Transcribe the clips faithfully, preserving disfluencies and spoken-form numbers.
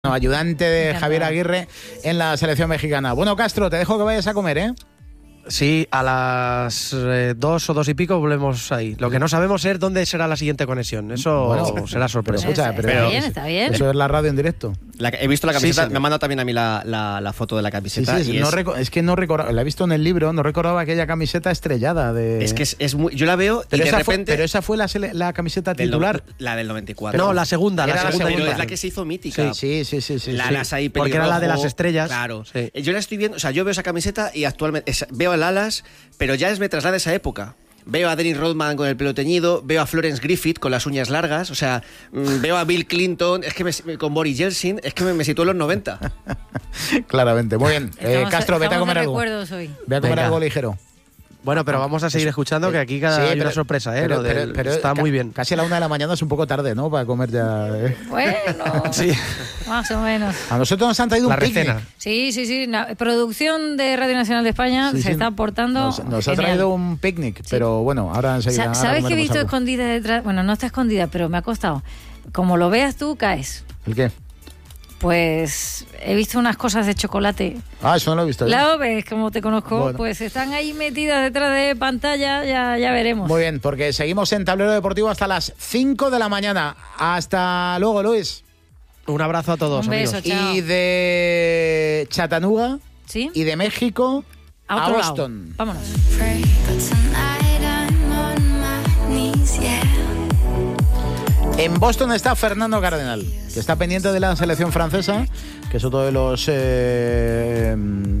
ayudante de Javier Aguirre en la selección mexicana. Bueno, Castro, te dejo que vayas a comer, ¿eh? Sí, a las eh, dos o dos y pico volvemos ahí. Lo que no sabemos es dónde será la siguiente conexión. Eso bueno, será sorpresa. Pero, escucha, pero, pero, está bien, está bien. Eso es la radio en directo. La, he visto la camiseta, Sí, me ha mandado también a mí la, la, la foto de la camiseta. Sí, sí, y no es, reco- es que no recordaba, la he visto en el libro, no recordaba aquella camiseta estrellada de... es que es, es muy. Yo la veo pero y de esa repente. Fue, pero esa fue la, sele- la camiseta del titular. no- la del noventa y cuatro. No, la segunda, la Era la segunda. Pero segunda. es la que se hizo mítica. Sí, sí, sí, sí, sí, La, sí. las ahí Porque era la de pelirrojo, las estrellas. Claro. Sí. Yo la estoy viendo, o sea, yo veo esa camiseta y actualmente es- veo el Alas, pero ya es me traslada a esa época. Veo a Dennis Rodman con el pelo teñido, veo a Florence Griffith con las uñas largas, o sea, mmm, veo a Bill Clinton, es que me, con Boris Yeltsin, es que me, me sitúo en los noventa. Claramente. Muy bien. Eh, Estamos- Castro, vete a estamos comer de algo. recuerdos hoy. Ve a comer Venga. algo ligero. Bueno, pero vamos a seguir escuchando que aquí cada Sí, hay pero- una sorpresa, ¿eh? pero- Lo del- pero- pero está ca- muy bien. Casi a la una de la mañana es un poco tarde, ¿no? Para comer ya. ¿eh? Bueno, Sí. más o menos. A nosotros nos han traído La un picnic. recena. Sí, sí, sí. La producción de Radio Nacional de España Sí, se sí. está aportando. Nos, nos ha genial. traído un picnic, pero bueno, ahora enseguida. Sa- ahora ¿Sabes que he comeremos visto algo. escondida detrás? Bueno, no está escondida, pero me ha costado. Como lo veas tú, caes. ¿El qué? Pues he visto unas cosas de chocolate. Ah, eso no lo he visto. ¿eh? La ves, como te conozco, Bueno. pues están ahí metidas detrás de pantalla, ya, ya veremos. Muy bien, porque seguimos en Tablero Deportivo hasta las cinco de la mañana. Hasta luego, Luis. Un abrazo a todos, Un beso, amigos. chao. Y de Chattanooga ¿Sí? y de México A a, otro lado. Boston. Vámonos. Pray, but tonight I'm on my knees, yeah. En Boston está Fernando Cardenal, que está pendiente de la selección francesa, que es otro de los eh,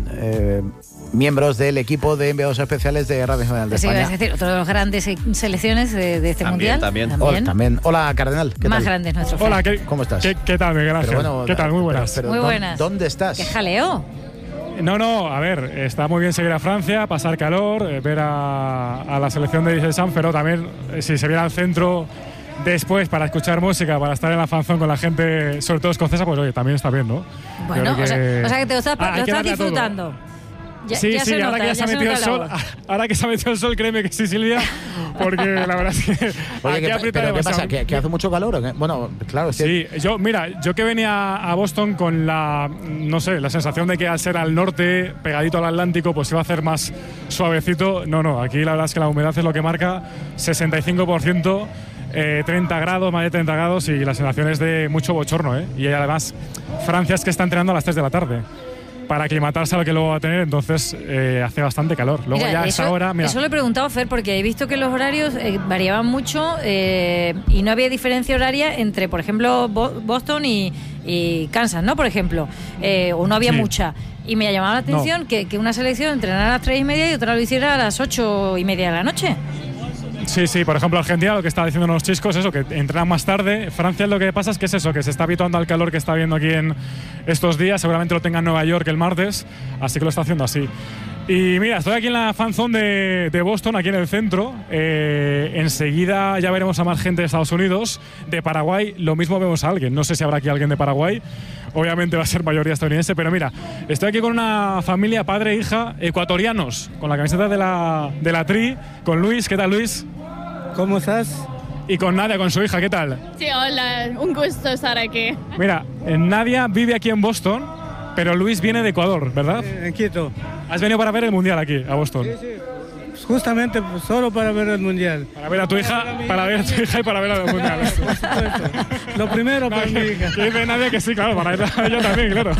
eh, miembros del equipo de enviados especiales de Radio Nacional de Sí, España. es decir, otra de las grandes se- selecciones de, de este También, mundial. también. Hola, también. Hola, Cardenal. ¿Qué Más tal? grande es nuestro Hola, fan. ¿qué, ¿Cómo estás? ¿Qué, qué tal, Miguel Ángel? Pero bueno, ¿Qué tal? Muy buenas. pero- pero Muy ¿dó- buenas. ¿Dónde estás? ¡Qué jaleo! No, no, a ver, está muy bien seguir a Francia, pasar calor, eh, ver a, a la selección de Deschamps, pero también eh, si se viene al centro después para escuchar música, para estar en la fanzón con la gente, sobre todo escocesa, pues oye, también está bien, ¿no? Bueno, Yo creo o sea, o sea que te lo estás, Ah, lo hay que estás darle a todo. disfrutando. Ya- sí, ya sí, se ahora nota, que ya se ha se metido el nota sol, la voz. ahora que se ha metido el sol, créeme que sí, Silvia, porque la verdad es que Oye, aquí ¿qué, aprieta pero ¿qué demasiado. pasa? ¿Que, que hace mucho calor o qué? Bueno, claro, es que- Sí, yo, mira, yo que venía a Boston con la, no sé, la sensación de que al ser al norte, pegadito al Atlántico, pues iba a hacer más suavecito. No, no, aquí la verdad es que la humedad es lo que marca, sesenta y cinco por ciento, eh, treinta grados, más de treinta grados y la sensación es de mucho bochorno, ¿eh? Y además, Francia es que está entrenando a las tres de la tarde para aclimatarse a lo que luego va a tener, entonces eh, hace bastante calor. Luego Mira, ya a eso, esa hora, mira, eso lo he preguntado a Fer porque he visto que los horarios eh, variaban mucho eh, y no había diferencia horaria entre, por ejemplo, Bo- Boston y, y Kansas, ¿no? Por ejemplo, eh, o no había Sí. mucha. Y me llamaba la atención que, que una selección entrenara a las tres y media y otra lo hiciera a las ocho y media de la noche. sí, sí, por ejemplo, Argentina, lo que está diciendo los chiscos es eso, que entrenan más tarde. Francia lo que pasa es que es eso, que se está habituando al calor que está viendo aquí en estos días. Seguramente lo tenga en Nueva York el martes, así que lo está haciendo así. Y mira, estoy aquí en la fanzone de, de Boston, aquí en el centro. Eh, enseguida ya veremos a más gente de Estados Unidos. De Paraguay, lo mismo vemos a alguien. No sé si habrá aquí alguien de Paraguay. Obviamente va a ser mayoría estadounidense, pero mira, estoy aquí con una familia, padre e hija, ecuatorianos, con la camiseta de la, de la Tri, con Luis. ¿Qué tal, Luis? ¿Cómo estás? Y con Nadia, con su hija. ¿Qué tal? Sí, hola, un gusto estar aquí. Mira, eh, Nadia vive aquí en Boston, pero Luis viene de Ecuador, ¿verdad? Eh, En Quito. Has venido para ver el Mundial aquí, a Boston. Sí, sí. Justamente pues, solo para ver el Mundial. Para ver a tu hija, para ver a tu hija y para ver el Mundial. Por supuesto. Lo primero para mi hija. Que dice Nadia que sí, claro, para ella también, claro.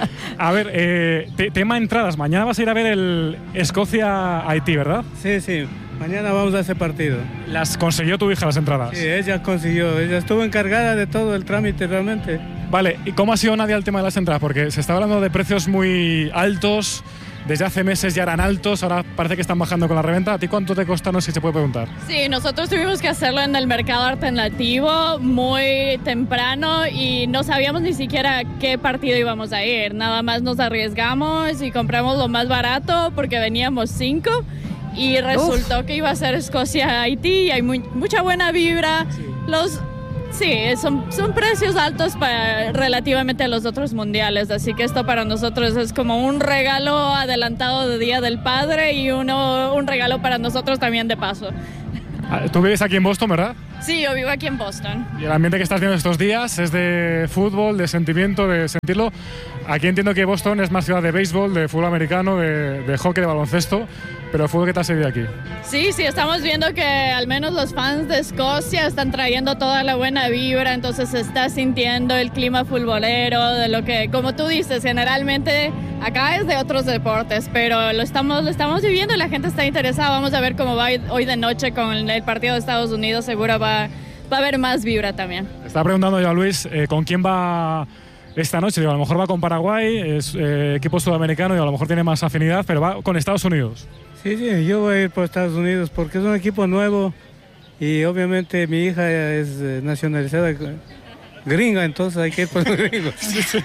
A ver, eh, te- tema entradas. Mañana vas a ir a ver el Escocia-Haití, ¿verdad? Sí, sí. Mañana vamos a ese partido. Las consiguió tu hija las entradas. Sí, ella consiguió. Ella estuvo encargada de todo el trámite realmente. Vale, ¿y cómo ha sido, Nadia, el tema de las entradas? Porque se está hablando de precios muy altos. Desde hace meses ya eran altos, ahora parece que están bajando con la reventa. ¿A ti cuánto te costaron, si se puede preguntar? Sí, nosotros tuvimos que hacerlo en el mercado alternativo muy temprano y no sabíamos ni siquiera qué partido íbamos a ir. Nada más nos arriesgamos y compramos lo más barato porque veníamos cinco y resultó que iba a ser Escocia-Haití y hay muy- mucha buena vibra. Los Sí, son, son precios altos para, relativamente a los otros mundiales, así que esto para nosotros es como un regalo adelantado de Día del Padre y uno, un regalo para nosotros también de paso. Tú vives aquí en Boston, ¿verdad? Sí, yo vivo aquí en Boston. Y el ambiente que estás viendo estos días es de fútbol, de sentimiento, de sentirlo. Aquí entiendo que Boston es más ciudad de béisbol, de fútbol americano, de, de hockey, de baloncesto, pero el fútbol que te has seguido aquí. Sí, sí, estamos viendo que al menos los fans de Escocia están trayendo toda la buena vibra, entonces se está sintiendo el clima futbolero, de lo que, como tú dices, generalmente acá es de otros deportes, pero lo estamos, lo estamos viviendo y la gente está interesada. Vamos a ver cómo va hoy de noche con el partido de Estados Unidos, seguro va, va a haber más vibra también. Estaba preguntando yo a Luis, eh, ¿con quién va esta noche? Digo, a lo mejor va con Paraguay, es eh, equipo sudamericano y a lo mejor tiene más afinidad, pero va con Estados Unidos. Sí, sí, yo voy a ir por Estados Unidos porque es un equipo nuevo y obviamente mi hija es eh, nacionalizada gringa, entonces hay que ir por los gringos. Sí, sí.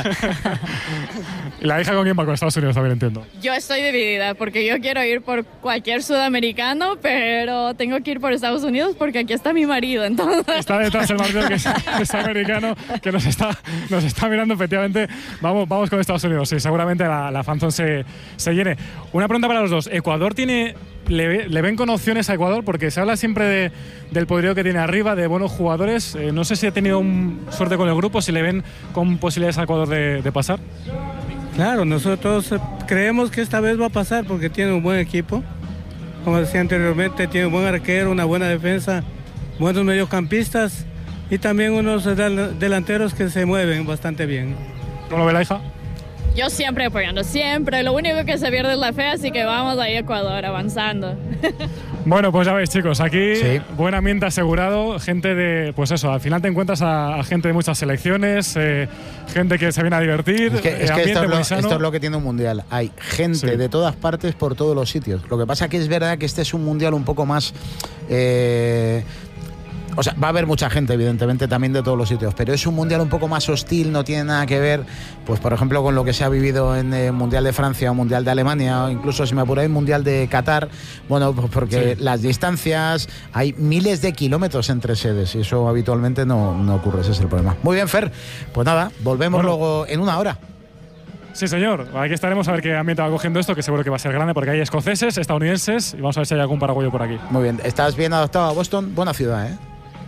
¿Y la hija con quién va? Con Estados Unidos también, entiendo. Yo estoy dividida porque yo quiero ir por cualquier sudamericano, pero tengo que ir por Estados Unidos porque aquí está mi marido, entonces... Está detrás el marido que es, es americano, que nos está, nos está mirando efectivamente. Vamos, vamos con Estados Unidos, sí, seguramente la, la fanzone se, se llene. Una pregunta para los dos. ¿Ecuador tiene... Le, le ven con opciones a Ecuador? Porque se habla siempre de, del poderío que tiene arriba, de buenos jugadores. Eh, no sé si ha tenido un, suerte con el grupo, si le ven con posibilidades a Ecuador de, de pasar. Claro, nosotros creemos que esta vez va a pasar porque tiene un buen equipo. Como decía anteriormente, tiene un buen arquero, una buena defensa, buenos mediocampistas y también unos delanteros que se mueven bastante bien. ¿Cómo lo ve la hija? Yo siempre apoyando, siempre. Lo único que se pierde es la fe, así que vamos ahí a Ecuador, avanzando. Bueno, pues ya veis, chicos, aquí sí. Buen ambiente asegurado, gente de, pues eso, al final te encuentras a, a gente de muchas selecciones, eh, gente que se viene a divertir, es que, eh, es que esto, es lo, muy sano. esto es lo que tiene un mundial. Hay gente Sí. de todas partes por todos los sitios. Lo que pasa que es verdad que este es un mundial un poco más... Eh, O sea, va a haber mucha gente, evidentemente, también de todos los sitios, pero es un mundial un poco más hostil, no tiene nada que ver, pues por ejemplo, con lo que se ha vivido en el Mundial de Francia o Mundial de Alemania, o incluso, si me apuráis, Mundial de Qatar. Bueno, pues porque Sí. las distancias, hay miles de kilómetros entre sedes y eso habitualmente no, no ocurre, ese es el problema. Muy bien, Fer, pues nada, volvemos Bueno. luego en una hora. Sí, señor. Aquí estaremos a ver qué ambiente va cogiendo esto, que seguro que va a ser grande, porque hay escoceses, estadounidenses, y vamos a ver si hay algún paraguayo por aquí. Muy bien, estás bien adaptado a Boston, buena ciudad, ¿eh?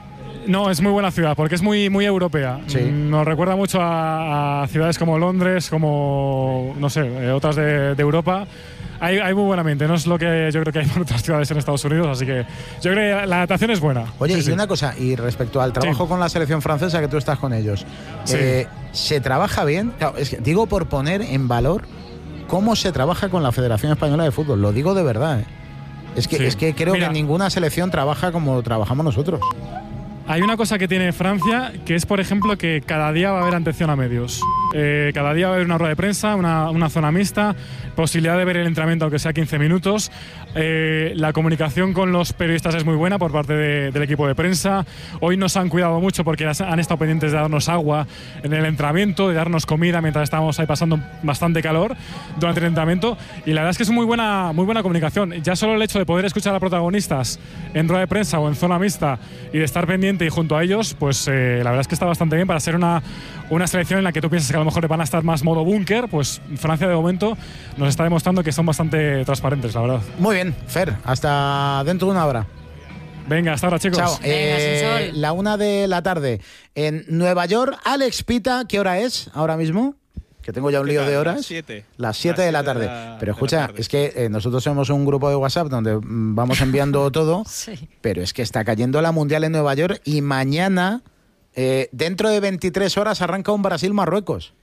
No, es muy buena ciudad, porque es muy, muy europea. Sí. Nos recuerda mucho a, a ciudades como Londres, como, no sé, eh, otras de, de Europa. Hay, hay muy buen ambiente, no es lo que yo creo que hay en otras ciudades en Estados Unidos, así que yo creo que la adaptación es buena. Oye, Sí, y sí. una cosa, y respecto al trabajo Sí. con la selección francesa, que tú estás con ellos, Sí. eh, ¿se trabaja bien? Claro, es que digo por poner en valor cómo se trabaja con la Federación Española de Fútbol, lo digo de verdad, ¿eh? Es que, Sí. es que creo Mira. que ninguna selección trabaja como trabajamos nosotros. Hay una cosa que tiene Francia, que es, por ejemplo, que cada día va a haber atención a medios. Eh, cada día va a haber una rueda de prensa, una, una zona mixta, posibilidad de ver el entrenamiento, aunque sea quince minutos. Eh, la comunicación con los periodistas es muy buena por parte de, del equipo de prensa. Hoy nos han cuidado mucho porque han estado pendientes de darnos agua en el entrenamiento, de darnos comida mientras estábamos ahí pasando bastante calor durante el entrenamiento. Y la verdad es que es muy buena, muy buena comunicación. Ya solo el hecho de poder escuchar a protagonistas en rueda de prensa o en zona mixta y de estar pendiente y junto a ellos, pues eh, la verdad es que está bastante bien para ser una, una selección en la que tú piensas que a lo mejor van a estar más modo búnker. Pues Francia de momento nos está demostrando que son bastante transparentes, la verdad. Muy bien, Fer, hasta dentro de una hora. Venga, hasta ahora, chicos. Chao. Venga, Eh, sin sol. la una de la tarde en Nueva York. Alex Pita, ¿qué hora es ahora mismo? Que tengo ya un lío de horas. Las siete. Las siete de la tarde. la- pero de la escucha, tarde. es que eh, nosotros somos un grupo de WhatsApp donde mm, vamos enviando todo, Sí. pero es que está cayendo la Mundial en Nueva York y mañana, eh, dentro de veintitrés horas, arranca un Brasil-Marruecos.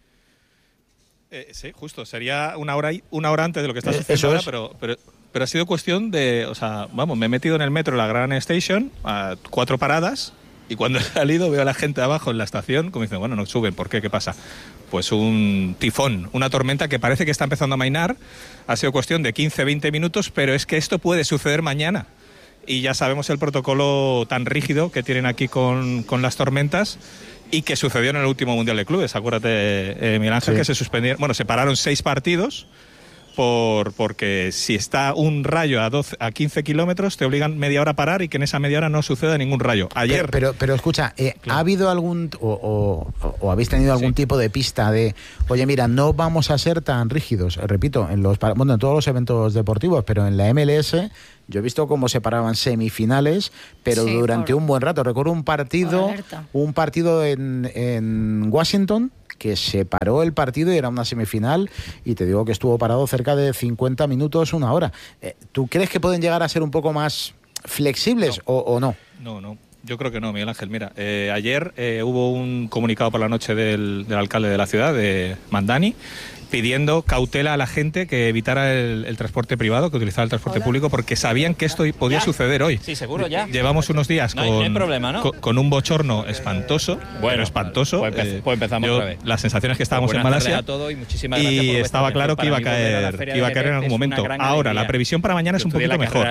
Eh, sí, justo. Sería una hora, y- una hora antes de lo que está Eh, sucediendo eso ahora, es. pero, pero, pero ha sido cuestión de... O sea, vamos, me he metido en el metro, la Grand Station, a cuatro paradas, y cuando he salido veo a la gente abajo en la estación, como dicen, bueno, no suben, ¿por qué? ¿Qué pasa? Pues un tifón, una tormenta que parece que está empezando a amainar. Ha sido cuestión de quince, veinte minutos, pero es que esto puede suceder mañana. Y ya sabemos el protocolo tan rígido que tienen aquí con, con las tormentas y que sucedió en el último Mundial de Clubes. Acuérdate, eh, Miguel Ángel, Sí. que se suspendieron, bueno, se pararon seis partidos por, porque si está un rayo a, doce, a quince kilómetros, te obligan media hora a parar y que en esa media hora no suceda ningún rayo. Ayer... Pero, pero, pero escucha, eh, claro. ¿ha habido algún, o, o, o habéis tenido algún sí. tipo de pista de, oye, mira, no vamos a ser tan rígidos? Repito, en los bueno, en todos los eventos deportivos, pero en la M L S... Yo he visto cómo se paraban semifinales, pero sí, durante por... un buen rato. Recuerdo un partido, un partido en, en Washington, que se paró el partido y era una semifinal, y te digo que estuvo parado cerca de cincuenta minutos, una hora. ¿Tú crees que pueden llegar a ser un poco más flexibles no. O, o no? No, no. Yo creo que no, Miguel Ángel. Mira, eh, ayer eh, hubo un comunicado por la noche del, del alcalde de la ciudad, de Mandani, pidiendo cautela a la gente que evitara el, el transporte privado, que utilizara el transporte Hola. público, porque sabían que esto podía ya. suceder hoy. Sí, seguro, ya. Llevamos unos días no con, hay, no hay problema, ¿no? con, con un bochorno espantoso, bueno, pero espantoso. Pues, eh, pues empezamos yo, otra vez. Las sensaciones que estábamos en Malasia a todo y, y estaba claro que iba a caer, que iba a caer en algún momento. Ahora, la previsión para mañana es un poquito mejor.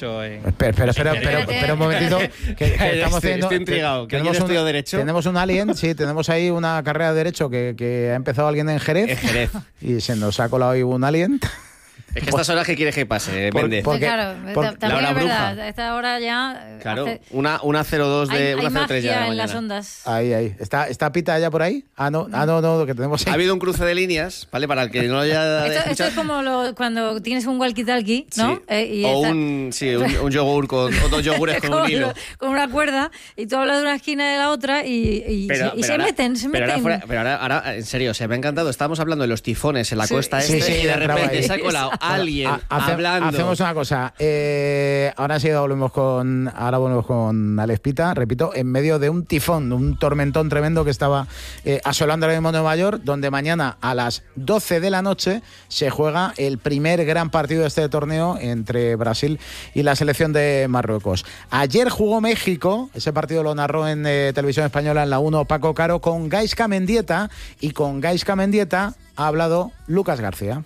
Espera, espera, espera un momentito, que estamos haciendo... Estoy intrigado, que tenemos un, derecho. Tenemos un alien, sí, tenemos ahí una carrera de derecho que, que ha empezado alguien en Jerez. En Jerez. Y se nos ha colado hoy un alien. Es que estas horas que quieres que pase, por, Méndez. Porque, claro, por, también es verdad, a esta hora ya... Claro, hace, una, una cero dos de... Hay, una hay cero tres ya de la en mañana. las ondas. Ahí, ahí. ¿Está, ¿Está Pita ya por ahí? Ah, no, ah, no, no, que tenemos ahí. Ha habido un cruce de líneas, ¿vale? Para el que no lo haya esto, esto es como lo, cuando tienes un walkie-talkie, ¿no? Sí. Eh, y o está... un, sí, un, un yogur con... O dos yogures con un hilo. Con una cuerda, y tú hablas de una esquina y de la otra y, y, pero, y pero se ahora, meten, se pero meten. Ahora fuera, pero ahora, ahora, en serio, o sea, me ha encantado. Estábamos hablando de los tifones en la sí, costa sí, este sí, y de repente ahí. se ha colado alguien ha, hace, hablando... Hacemos una cosa, eh, ahora sí volvemos con ahora volvemos con Alex Pita, repito, en medio de un tifón, un tormentón tremendo que estaba eh, asolando ahora mismo Nueva York, donde mañana a las doce de la noche se juega el primer gran partido de este torneo entre Brasil y la selección de Marruecos. Ayer jugó México, ese partido lo narró en eh, Televisión Española en la uno Paco Caro con Gaizka Mendieta, y con Gaizka Mendieta ha hablado Lucas García.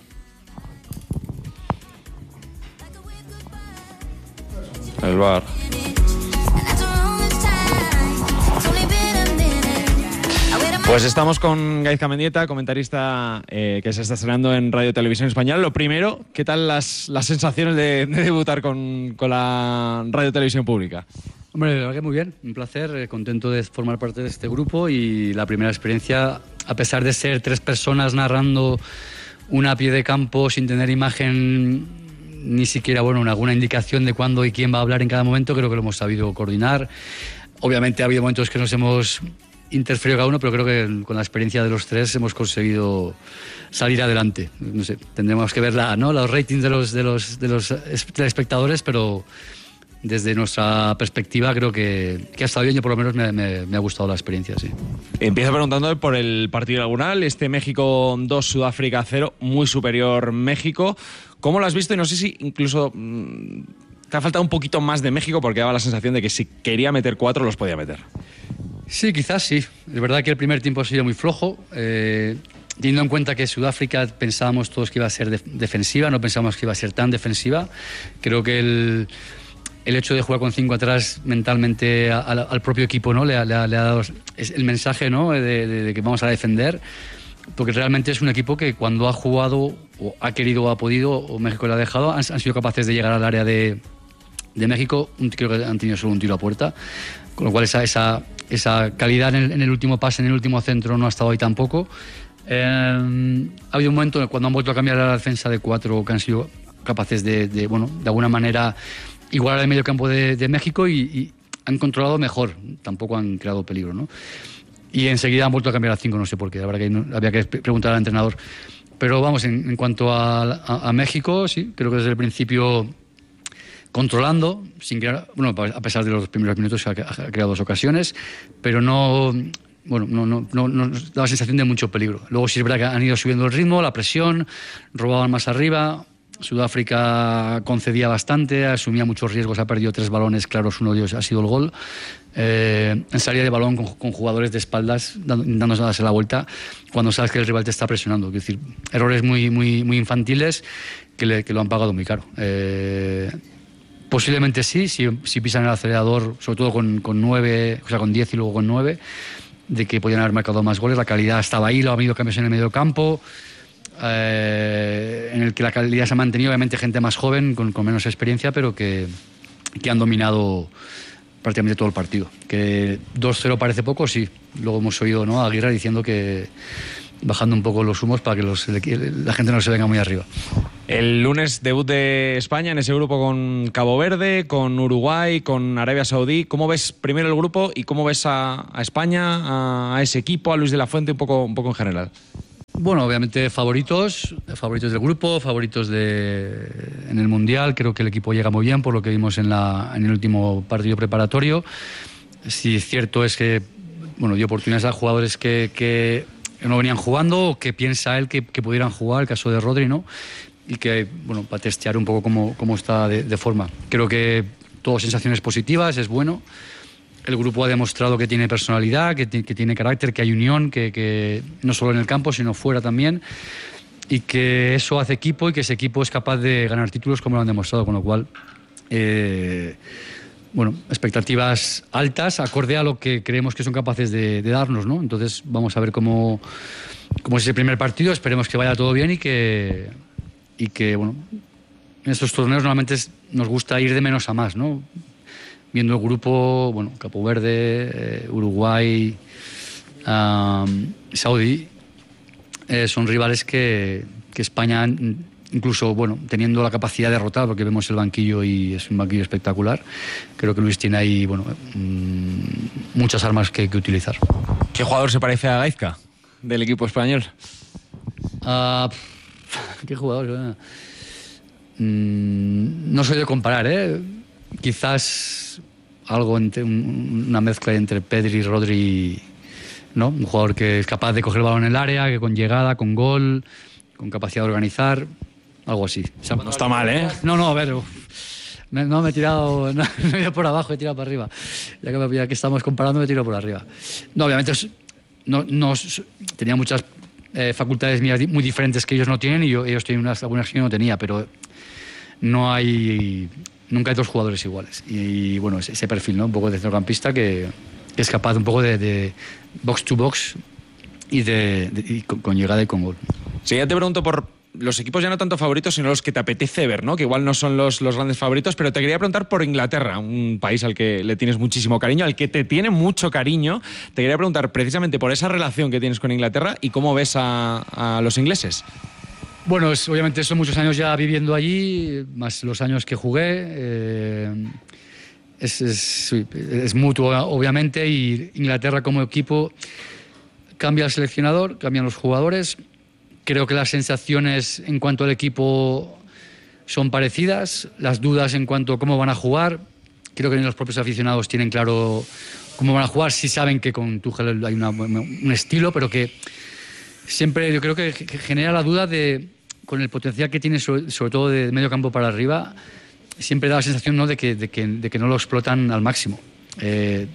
El V A R. Pues estamos con Gaizka Mendieta, comentarista eh, que se está estrenando en Radio Televisión Española. Lo primero, ¿qué tal las, las sensaciones de, de debutar con, con la Radio Televisión Pública? Hombre, la verdad que muy bien, un placer, eh, contento de formar parte de este grupo, y la primera experiencia, a pesar de ser tres personas narrando una a pie de campo sin tener imagen, ni siquiera bueno, alguna indicación de cuándo y quién va a hablar en cada momento, creo que lo hemos sabido coordinar. Obviamente ha habido momentos que nos hemos interferido cada uno, pero creo que con la experiencia de los tres hemos conseguido salir adelante. No sé, tendremos que ver la, ¿no? los ratings de los, de los, de los espectadores, pero desde nuestra perspectiva creo que, que ha estado bien. Yo por lo menos me, me, me ha gustado la experiencia, sí. Empiezo preguntando por el partido inaugural, este México dos, Sudáfrica cero, muy superior México. ¿Cómo lo has visto? Y no sé si incluso mmm, te ha faltado un poquito más de México, porque daba la sensación de que si quería meter cuatro los podía meter. Sí, quizás sí. Es verdad que el primer tiempo ha sido muy flojo. Eh, teniendo en cuenta que Sudáfrica pensábamos todos que iba a ser de- defensiva, no pensábamos que iba a ser tan defensiva. Creo que el... El hecho de jugar con cinco atrás mentalmente al, al propio equipo, ¿no? Le ha, le ha, le ha dado el mensaje, ¿no? de, de, de que vamos a defender, porque realmente es un equipo que cuando ha jugado o ha querido o ha podido, o México le ha dejado, han, han sido capaces de llegar al área de, de México. Un, creo que han tenido solo un tiro a puerta, con lo cual esa, esa, esa calidad en el, en el último pase, en el último centro, no ha estado ahí tampoco. Eh, ha habido un momento cuando han vuelto a cambiar a la defensa de cuatro, que han sido capaces de, de bueno, de alguna manera igualar el medio campo de, de México, y, y han controlado mejor, tampoco han creado peligro, ¿no? Y enseguida han vuelto a cambiar a cinco, no sé por qué, la verdad que no, había que preguntar al entrenador. Pero vamos, en, en cuanto a, a, a México, sí, creo que desde el principio controlando, sin crear, bueno, a pesar de los primeros minutos ha, ha creado dos ocasiones, pero no, bueno, no, no, no, no nos da la sensación de mucho peligro. Luego sí es verdad que han ido subiendo el ritmo, la presión, robaban más arriba. Sudáfrica concedía bastante, asumía muchos riesgos, ha perdido tres balones claros, uno de ellos ha sido el gol. Eh, en salida de balón con, con jugadores de espaldas, dando, dándose a darse la vuelta cuando sabes que el rival te está presionando. Es decir, errores muy, muy, muy infantiles que, le, que lo han pagado muy caro. Eh, posiblemente sí, si, si pisan el acelerador, sobre todo con, con nueve, o sea, con diez y luego con nueve, de que podían haber marcado más goles. La calidad estaba ahí, lo ha habido cambios en el medio campo. eh, en el que la calidad se ha mantenido, obviamente gente más joven, con, con menos experiencia, pero que, que han dominado prácticamente todo el partido. Que dos cero parece poco, sí. Luego hemos oído, ¿no?, a Aguirre diciendo que bajando un poco los humos para que los, la gente no se venga muy arriba. El lunes debut de España en ese grupo con Cabo Verde, con Uruguay, con Arabia Saudí. ¿Cómo ves primero el grupo y cómo ves a, a España, a, a ese equipo, a Luis de la Fuente, un poco, un poco en general? Bueno, obviamente favoritos, favoritos del grupo, favoritos de, en el Mundial. Creo que el equipo llega muy bien por lo que vimos en, la, en el último partido preparatorio. Sí, cierto es que, bueno, dio oportunidades a jugadores que, que no venían jugando o que piensa él que, que pudieran jugar, el caso de Rodri, ¿no? Y que, bueno, para testear un poco cómo, cómo está de, de forma. Creo que todo sensaciones positivas, es bueno. El grupo ha demostrado que tiene personalidad, que, que tiene carácter, que hay unión, que, que no solo en el campo, sino fuera también. Y que eso hace equipo y que ese equipo es capaz de ganar títulos como lo han demostrado. Con lo cual, eh, bueno, expectativas altas, acorde a lo que creemos que son capaces de, de darnos, ¿no? Entonces, vamos a ver cómo, cómo es ese primer partido. Esperemos que vaya todo bien y que, y que bueno, en estos torneos normalmente es, nos gusta ir de menos a más, ¿no? Viendo el grupo, bueno, Cabo Verde, eh, Uruguay, um, Saudí, eh, son rivales que, que España, incluso, bueno, teniendo la capacidad de derrotar, porque vemos el banquillo y es un banquillo espectacular, creo que Luis tiene ahí, bueno, mmm, muchas armas que, que utilizar. ¿Qué jugador se parece a Gaizka del equipo español? Uh, ¿Qué jugador? Mm, no soy de comparar, ¿eh? Quizás algo entre un, una mezcla entre Pedri y Rodri, ¿no? Un jugador que es capaz de coger el balón en el área, que con llegada, con gol, con capacidad de organizar, algo así. No está mal, ¿eh? No, no, a ver, me, no me he tirado, no, me he ido por abajo, he tirado para arriba. Ya que, ya que estamos comparando, me tiro por arriba. No, obviamente no, no, tenía muchas eh, facultades muy diferentes que ellos no tienen y yo, ellos tienen unas, algunas que yo no tenía, pero no hay... Nunca hay dos jugadores iguales. Y, y bueno, ese perfil, ¿no? Un poco de centrocampista que, que es capaz un poco de, de box to box y, de, de, y con, con llegada y con gol. Sí, ya te pregunto por los equipos ya no tanto favoritos, sino los que te apetece ver, ¿no? Que igual no son los, los grandes favoritos, pero te quería preguntar por Inglaterra, un país al que le tienes muchísimo cariño, al que te tiene mucho cariño. Te quería preguntar precisamente por esa relación que tienes con Inglaterra y cómo ves a, a los ingleses. Bueno, es, obviamente son muchos años ya viviendo allí, más los años que jugué. Eh, es, es, es mutuo, obviamente, y Inglaterra como equipo cambia el seleccionador, cambian los jugadores. Creo que las sensaciones en cuanto al equipo son parecidas, las dudas en cuanto a cómo van a jugar. Creo que ni los propios aficionados tienen claro cómo van a jugar. Sí saben que con Tuchel hay una, un estilo, pero que siempre yo creo que genera la duda de, con el potencial que tiene, sobre, sobre todo de medio campo para arriba, siempre da la sensación, ¿no?, de, que, de, que, de que no lo explotan al máximo. Eh,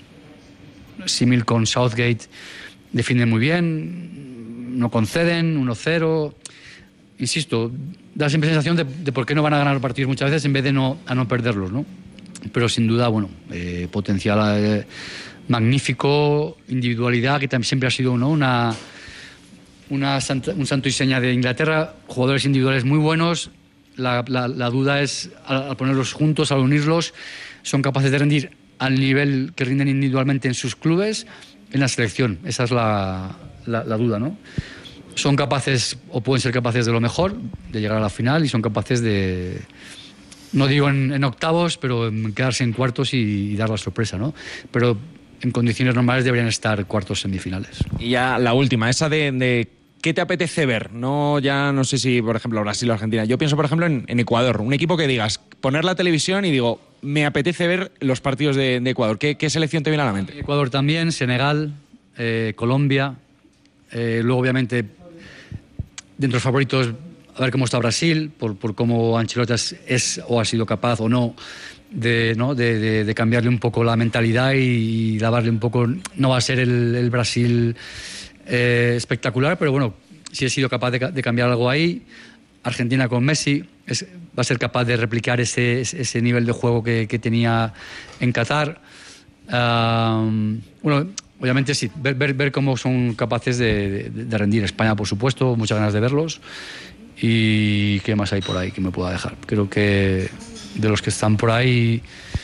símil con Southgate, defienden muy bien, no conceden, uno cero. Insisto, da siempre la sensación de, de por qué no van a ganar los partidos muchas veces en vez de no, a no perderlos, ¿no? Pero sin duda, bueno, eh, potencial eh, magnífico, individualidad, que también siempre ha sido, ¿no?, una... Una santa, un santo y seña de Inglaterra, jugadores individuales muy buenos. La, la, la duda es, al, al ponerlos juntos, al unirlos, son capaces de rendir al nivel que rinden individualmente en sus clubes, en la selección. Esa es la, la, la duda, ¿no? Son capaces, o pueden ser capaces de lo mejor, de llegar a la final, y son capaces de, no digo en, en octavos, pero en quedarse en cuartos y, y dar la sorpresa, ¿no? Pero en condiciones normales deberían estar cuartos semifinales. Y ya la última, esa de... de... ¿Qué te apetece ver? No, ya no sé si, por ejemplo, Brasil o Argentina. Yo pienso, por ejemplo, en, en Ecuador. Un equipo que digas, poner la televisión y digo, me apetece ver los partidos de, de Ecuador. ¿Qué, ¿Qué selección te viene a la mente? Ecuador también, Senegal, eh, Colombia. Eh, luego, obviamente, dentro de los favoritos, a ver cómo está Brasil, por, por cómo Ancelotti es o ha sido capaz o no de, ¿no? de, de, de cambiarle un poco la mentalidad y, y lavarle un poco. No va a ser el, el Brasil... Eh, espectacular, pero bueno, si he sido capaz de, de cambiar algo ahí. Argentina con Messi es, va a ser capaz de replicar ese, ese nivel de juego que, que tenía en Qatar. Um, bueno, obviamente sí, ver, ver, ver cómo son capaces de, de, de rendir. España, por supuesto, muchas ganas de verlos. ¿Y qué más hay por ahí que me pueda dejar? Creo que de los que están por ahí,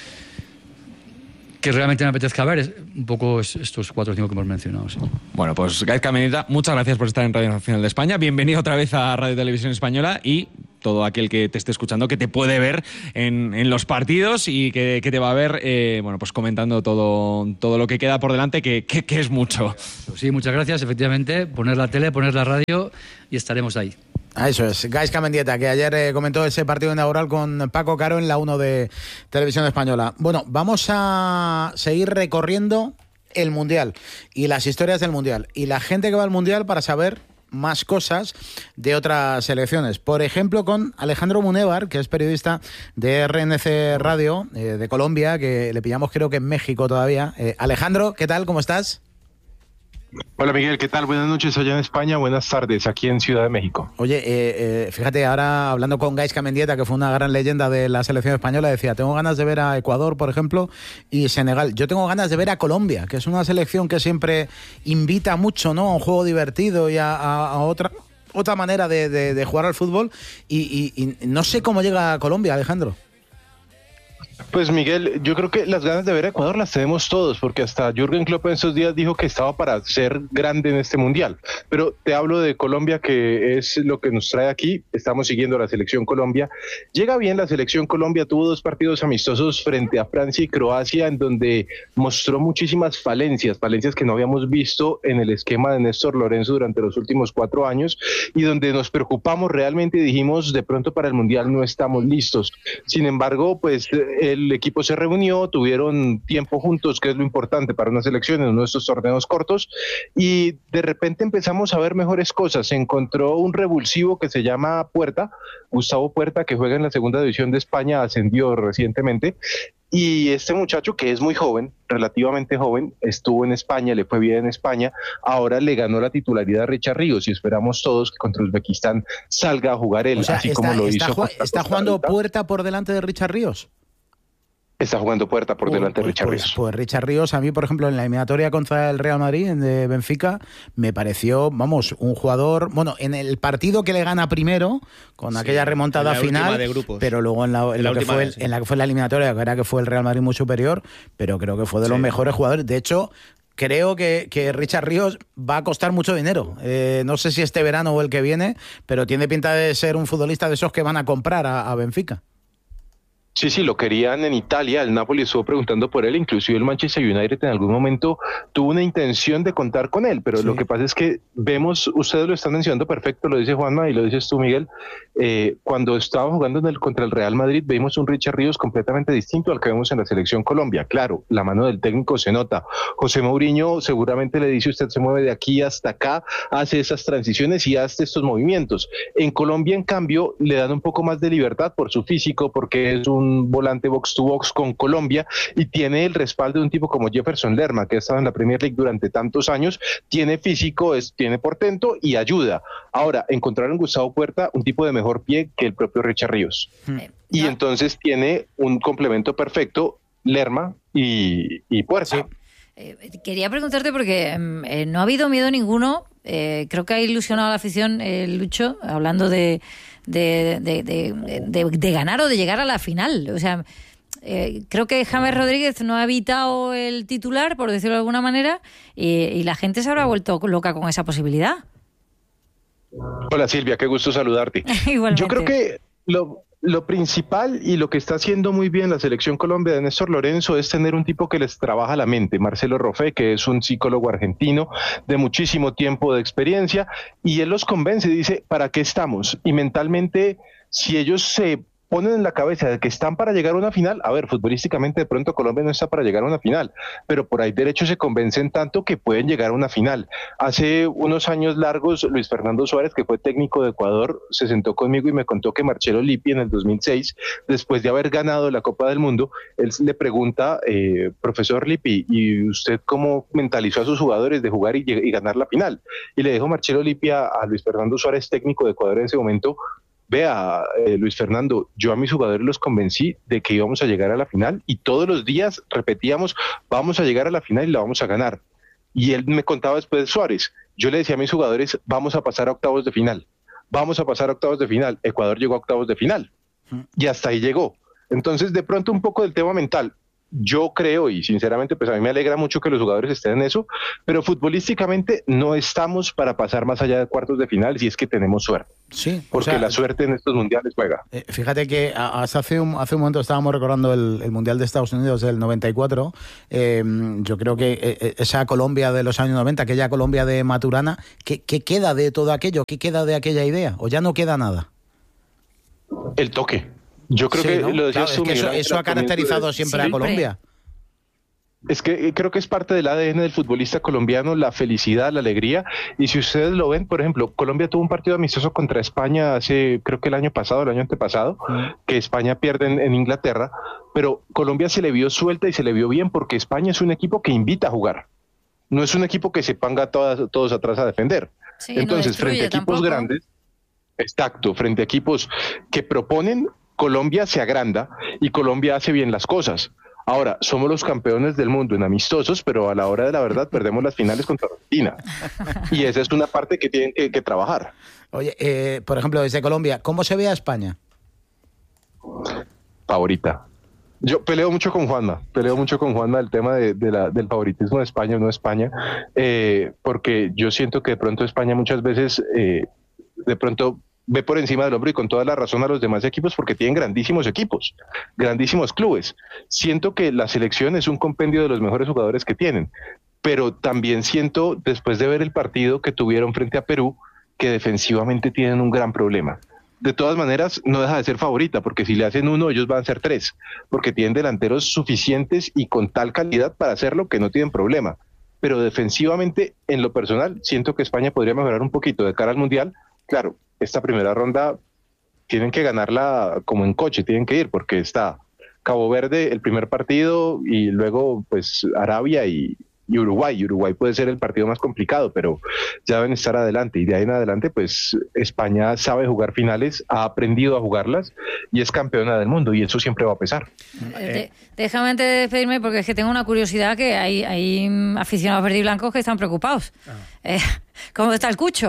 que realmente me apetezca ver, es un poco estos cuatro o cinco que hemos mencionado. Sí. Bueno, pues Gaizka Mendieta, muchas gracias por estar en Radio Nacional de España. Bienvenido otra vez a Radio Televisión Española y todo aquel que te esté escuchando, que te puede ver en, en los partidos y que, que te va a ver, eh, bueno, pues comentando todo, todo lo que queda por delante, que, que, que es mucho. Sí, muchas gracias. Efectivamente, poner la tele, poner la radio y estaremos ahí. Ah, eso es, Gaizka Mendieta, que ayer eh, comentó ese partido inaugural con Paco Caro en la uno de Televisión Española. Bueno, vamos a seguir recorriendo el Mundial y las historias del Mundial y la gente que va al Mundial para saber más cosas de otras selecciones. Por ejemplo, con Alejandro Munévar, que es periodista de R N C Radio eh, de Colombia, que le pillamos creo que en México todavía. Eh, Alejandro, ¿qué tal? ¿Cómo estás? Hola Miguel, ¿qué tal? Buenas noches allá en España, buenas tardes aquí en Ciudad de México. Oye, eh, eh, fíjate, ahora hablando con Gaizka Mendieta, que fue una gran leyenda de la selección española, decía, tengo ganas de ver a Ecuador, por ejemplo, y Senegal. Yo tengo ganas de ver a Colombia, que es una selección que siempre invita mucho, ¿no?, a un juego divertido y a, a, a otra, otra manera de, de, de jugar al fútbol. Y, y, y no sé cómo llega a Colombia, Alejandro. Pues Miguel, yo creo que las ganas de ver a Ecuador las tenemos todos, porque hasta Jürgen Klopp en esos días dijo que estaba para ser grande en este mundial. Pero te hablo de Colombia, que es lo que nos trae aquí. Estamos siguiendo a la selección Colombia. Llega bien la selección Colombia, tuvo dos partidos amistosos frente a Francia y Croacia, en donde mostró muchísimas falencias, falencias que no habíamos visto en el esquema de Néstor Lorenzo durante los últimos cuatro años, y donde nos preocupamos realmente y dijimos, de pronto para el mundial no estamos listos. Sin embargo, pues el equipo se reunió, tuvieron tiempo juntos, que es lo importante para una selección en uno de estos torneos cortos, y de repente empezamos a ver mejores cosas. Se encontró un revulsivo que se llama Puerta, Gustavo Puerta, que juega en la segunda división de España, ascendió recientemente, y este muchacho, que es muy joven, relativamente joven, estuvo en España, le fue bien en España, ahora le ganó la titularidad a Richard Ríos, y esperamos todos que contra Uzbekistán salga a jugar él, O sea, así está, como lo está, hizo. ju- ¿Está jugando Puerta por delante de Richard Ríos? Está jugando Puerta por Pues, delante de pues, Richard pues, Ríos. Pues Richard Ríos, a mí, por ejemplo, en la eliminatoria contra el Real Madrid, en de Benfica, me pareció, vamos, un jugador, bueno, en el partido que le gana primero, con Sí, aquella remontada en la última final, de grupos. pero luego en la, en En la lo que última fue, vez, sí. en la que fue la eliminatoria, que era que fue el Real Madrid muy superior, pero creo que fue de los Sí. mejores jugadores. De hecho, creo que, que Richard Ríos va a costar mucho dinero. Eh, no sé si este verano o el que viene, pero tiene pinta de ser un futbolista de esos que van a comprar a, a Benfica. Sí, sí, lo querían en Italia, el Napoli estuvo preguntando por él, inclusive el Manchester United en algún momento tuvo una intención de contar con él, pero Sí. lo que pasa es que vemos, ustedes lo están mencionando perfecto, lo dice Juanma y lo dices tú, Miguel, eh, cuando estaba jugando en el, contra el Real Madrid vimos un Richard Ríos completamente distinto al que vemos en la selección Colombia. Claro, la mano del técnico se nota. José Mourinho seguramente le dice, usted se mueve de aquí hasta acá, hace esas transiciones y hace estos movimientos. En Colombia, en cambio, le dan un poco más de libertad por su físico, porque es un un volante box to box con Colombia y tiene el respaldo de un tipo como Jefferson Lerma, que ha estado en la Premier League durante tantos años, tiene físico, es, tiene portento y ayuda. Ahora, encontraron Gustavo Puerta un tipo de mejor pie que el propio Richard Ríos. Eh, Y no. entonces tiene un complemento perfecto, Lerma y, y Puerta. Eh, quería preguntarte porque mm, eh, no ha habido miedo ninguno. Eh, creo que ha ilusionado a la afición eh, Lucho, hablando de de, de, de, de, de ganar o de llegar a la final. O sea, eh, creo que James Rodríguez no ha evitado el titular, por decirlo de alguna manera, y, y la gente se habrá vuelto loca con esa posibilidad. Hola Silvia, qué gusto saludarte. Igualmente. Yo creo que lo, lo principal y lo que está haciendo muy bien la selección Colombia de Néstor Lorenzo es tener un tipo que les trabaja la mente, Marcelo Roffé, que es un psicólogo argentino de muchísimo tiempo de experiencia, y él los convence y dice, ¿para qué estamos? Y mentalmente, si ellos se ponen en la cabeza de que están para llegar a una final, a ver, futbolísticamente de pronto Colombia no está para llegar a una final, pero por ahí derecho se convencen tanto que pueden llegar a una final. Hace unos años largos, Luis Fernando Suárez, que fue técnico de Ecuador, se sentó conmigo y me contó que Marcelo Lippi en el dos mil seis, después de haber ganado la Copa del Mundo, él le pregunta, eh, profesor Lippi, ¿y usted cómo mentalizó a sus jugadores de jugar y, y ganar la final? Y le dijo Marcelo Lippi a, a Luis Fernando Suárez, técnico de Ecuador en ese momento, vea, eh, Luis Fernando, yo a mis jugadores los convencí de que íbamos a llegar a la final y todos los días repetíamos, vamos a llegar a la final y la vamos a ganar. Y él me contaba después de Suárez, yo le decía a mis jugadores, vamos a pasar a octavos de final, vamos a pasar a octavos de final. Ecuador llegó a octavos de final y hasta ahí llegó. Entonces, de pronto un poco del tema mental. Yo creo, y sinceramente, pues a mí me alegra mucho que los jugadores estén en eso, pero futbolísticamente no estamos para pasar más allá de cuartos de final si es que tenemos suerte. Sí, porque o sea, la suerte en estos mundiales juega. Eh, fíjate que hasta hace un, hace un momento estábamos recordando el, el Mundial de Estados Unidos del noventa y cuatro. Eh, yo creo que eh, esa Colombia de los años noventa, aquella Colombia de Maturana, ¿qué, qué queda de todo aquello? ¿Qué queda de aquella idea? ¿O ya no queda nada? El toque. Yo creo sí, que ¿no? lo decía claro, es que eso, eso ha caracterizado siempre sí, a Colombia. Es que creo que es parte del A D N del futbolista colombiano, la felicidad, la alegría. Y si ustedes lo ven, por ejemplo, Colombia tuvo un partido amistoso contra España hace, creo que el año pasado, el año antepasado, mm. que España pierde en, en Inglaterra, pero Colombia se le vio suelta y se le vio bien porque España es un equipo que invita a jugar. No es un equipo que se ponga todas, todos atrás a defender. Sí, Entonces, no frente a equipos tampoco. grandes, exacto, frente a equipos que proponen, Colombia se agranda y Colombia hace bien las cosas. Ahora, somos los campeones del mundo en amistosos, pero a la hora de la verdad perdemos las finales contra Argentina. Y esa es una parte que tienen que, que trabajar. Oye, eh, por ejemplo, desde Colombia, ¿cómo se ve a España? Favorita. Yo peleo mucho con Juanma, peleo mucho con Juanma el tema de, de la, del favoritismo de España o no España, eh, porque yo siento que de pronto España muchas veces, eh, de pronto... ve por encima del hombro y con toda la razón a los demás equipos porque tienen grandísimos equipos, grandísimos clubes. Siento que la selección es un compendio de los mejores jugadores que tienen, pero también siento, después de ver el partido que tuvieron frente a Perú, que defensivamente tienen un gran problema. De todas maneras, no deja de ser favorita, porque si le hacen uno, ellos van a ser tres, porque tienen delanteros suficientes y con tal calidad para hacerlo que no tienen problema. Pero defensivamente, en lo personal, siento que España podría mejorar un poquito de cara al Mundial. Claro, esta primera ronda tienen que ganarla como en coche, tienen que ir, porque está Cabo Verde el primer partido y luego pues Arabia y, y Uruguay. Uruguay puede ser el partido más complicado, pero ya deben estar adelante. Y de ahí en adelante, pues España sabe jugar finales, ha aprendido a jugarlas y es campeona del mundo, y eso siempre va a pesar. Eh, déjame antes de despedirme, porque es que tengo una curiosidad, que hay, hay aficionados verde y blancos que están preocupados. Ah. Eh, ¿Cómo está el Cucho?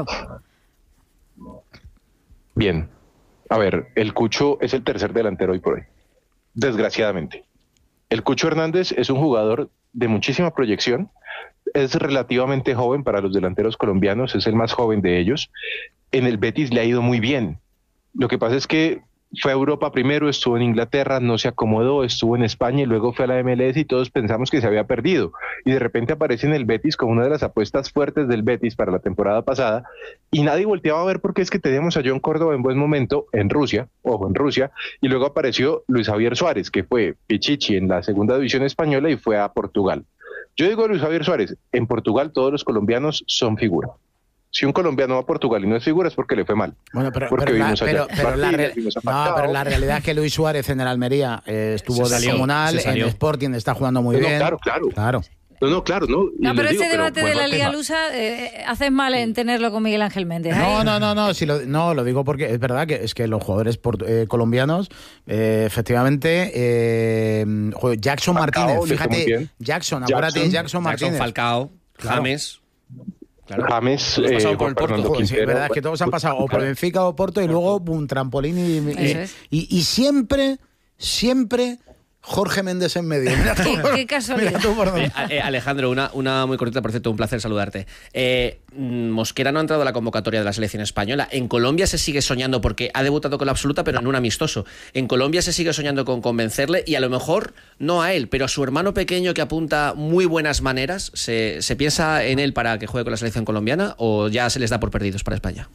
Bien, a ver, el Cucho es el tercer delantero hoy por hoy, desgraciadamente. El Cucho Hernández es un jugador de muchísima proyección, es relativamente joven para los delanteros colombianos, es el más joven de ellos. En el Betis le ha ido muy bien. Lo que pasa es que fue a Europa primero, estuvo en Inglaterra, no se acomodó, estuvo en España y luego fue a la M L S y todos pensamos que se había perdido. Y de repente aparece en el Betis como una de las apuestas fuertes del Betis para la temporada pasada y nadie volteaba a ver porque es que teníamos a John Córdoba en buen momento en Rusia, ojo, en Rusia, y luego apareció Luis Javier Suárez, que fue Pichichi en la segunda división española y fue a Portugal. Yo digo Luis Javier Suárez, en Portugal todos los colombianos son figura. Si un colombiano va a Portugal y no es figura es porque le fue mal. Bueno, pero, pero, la, pero, pero, la, re, no, pero la realidad es que Luis Suárez en el Almería eh, estuvo descomunal, en el Sporting está jugando muy no, bien. Claro, claro. claro. No, no, claro, no. No, pero ese debate pero, de la Liga Lusa eh, haces mal en tenerlo con Miguel Ángel Méndez. ¿eh? No, no, no, no, si lo, no, lo digo porque es verdad que es que los jugadores por, eh, colombianos, eh, efectivamente, eh, Jackson Falcao, Martínez, fíjate, Jackson, acuérdate de Jackson Martínez. Jackson, Falcao, claro. James. Claro. James, eh, pasado por el Porto. Joder, sí, es verdad, es que todos han pasado o por Benfica o Porto y luego un trampolín y, y, es. y, y siempre, siempre Jorge Méndez en medio. Mira ¿Qué, qué casualidad. Eh, eh, Alejandro, una, una muy cortita, por cierto, un placer saludarte. Eh, Mosquera no ha entrado a la convocatoria de la selección española. En Colombia se sigue soñando, porque ha debutado con la absoluta, pero en un amistoso. En Colombia se sigue soñando con convencerle, y a lo mejor no a él, pero a su hermano pequeño, que apunta muy buenas maneras. ¿Se, se piensa en él para que juegue con la selección colombiana o ya se les da por perdidos para España?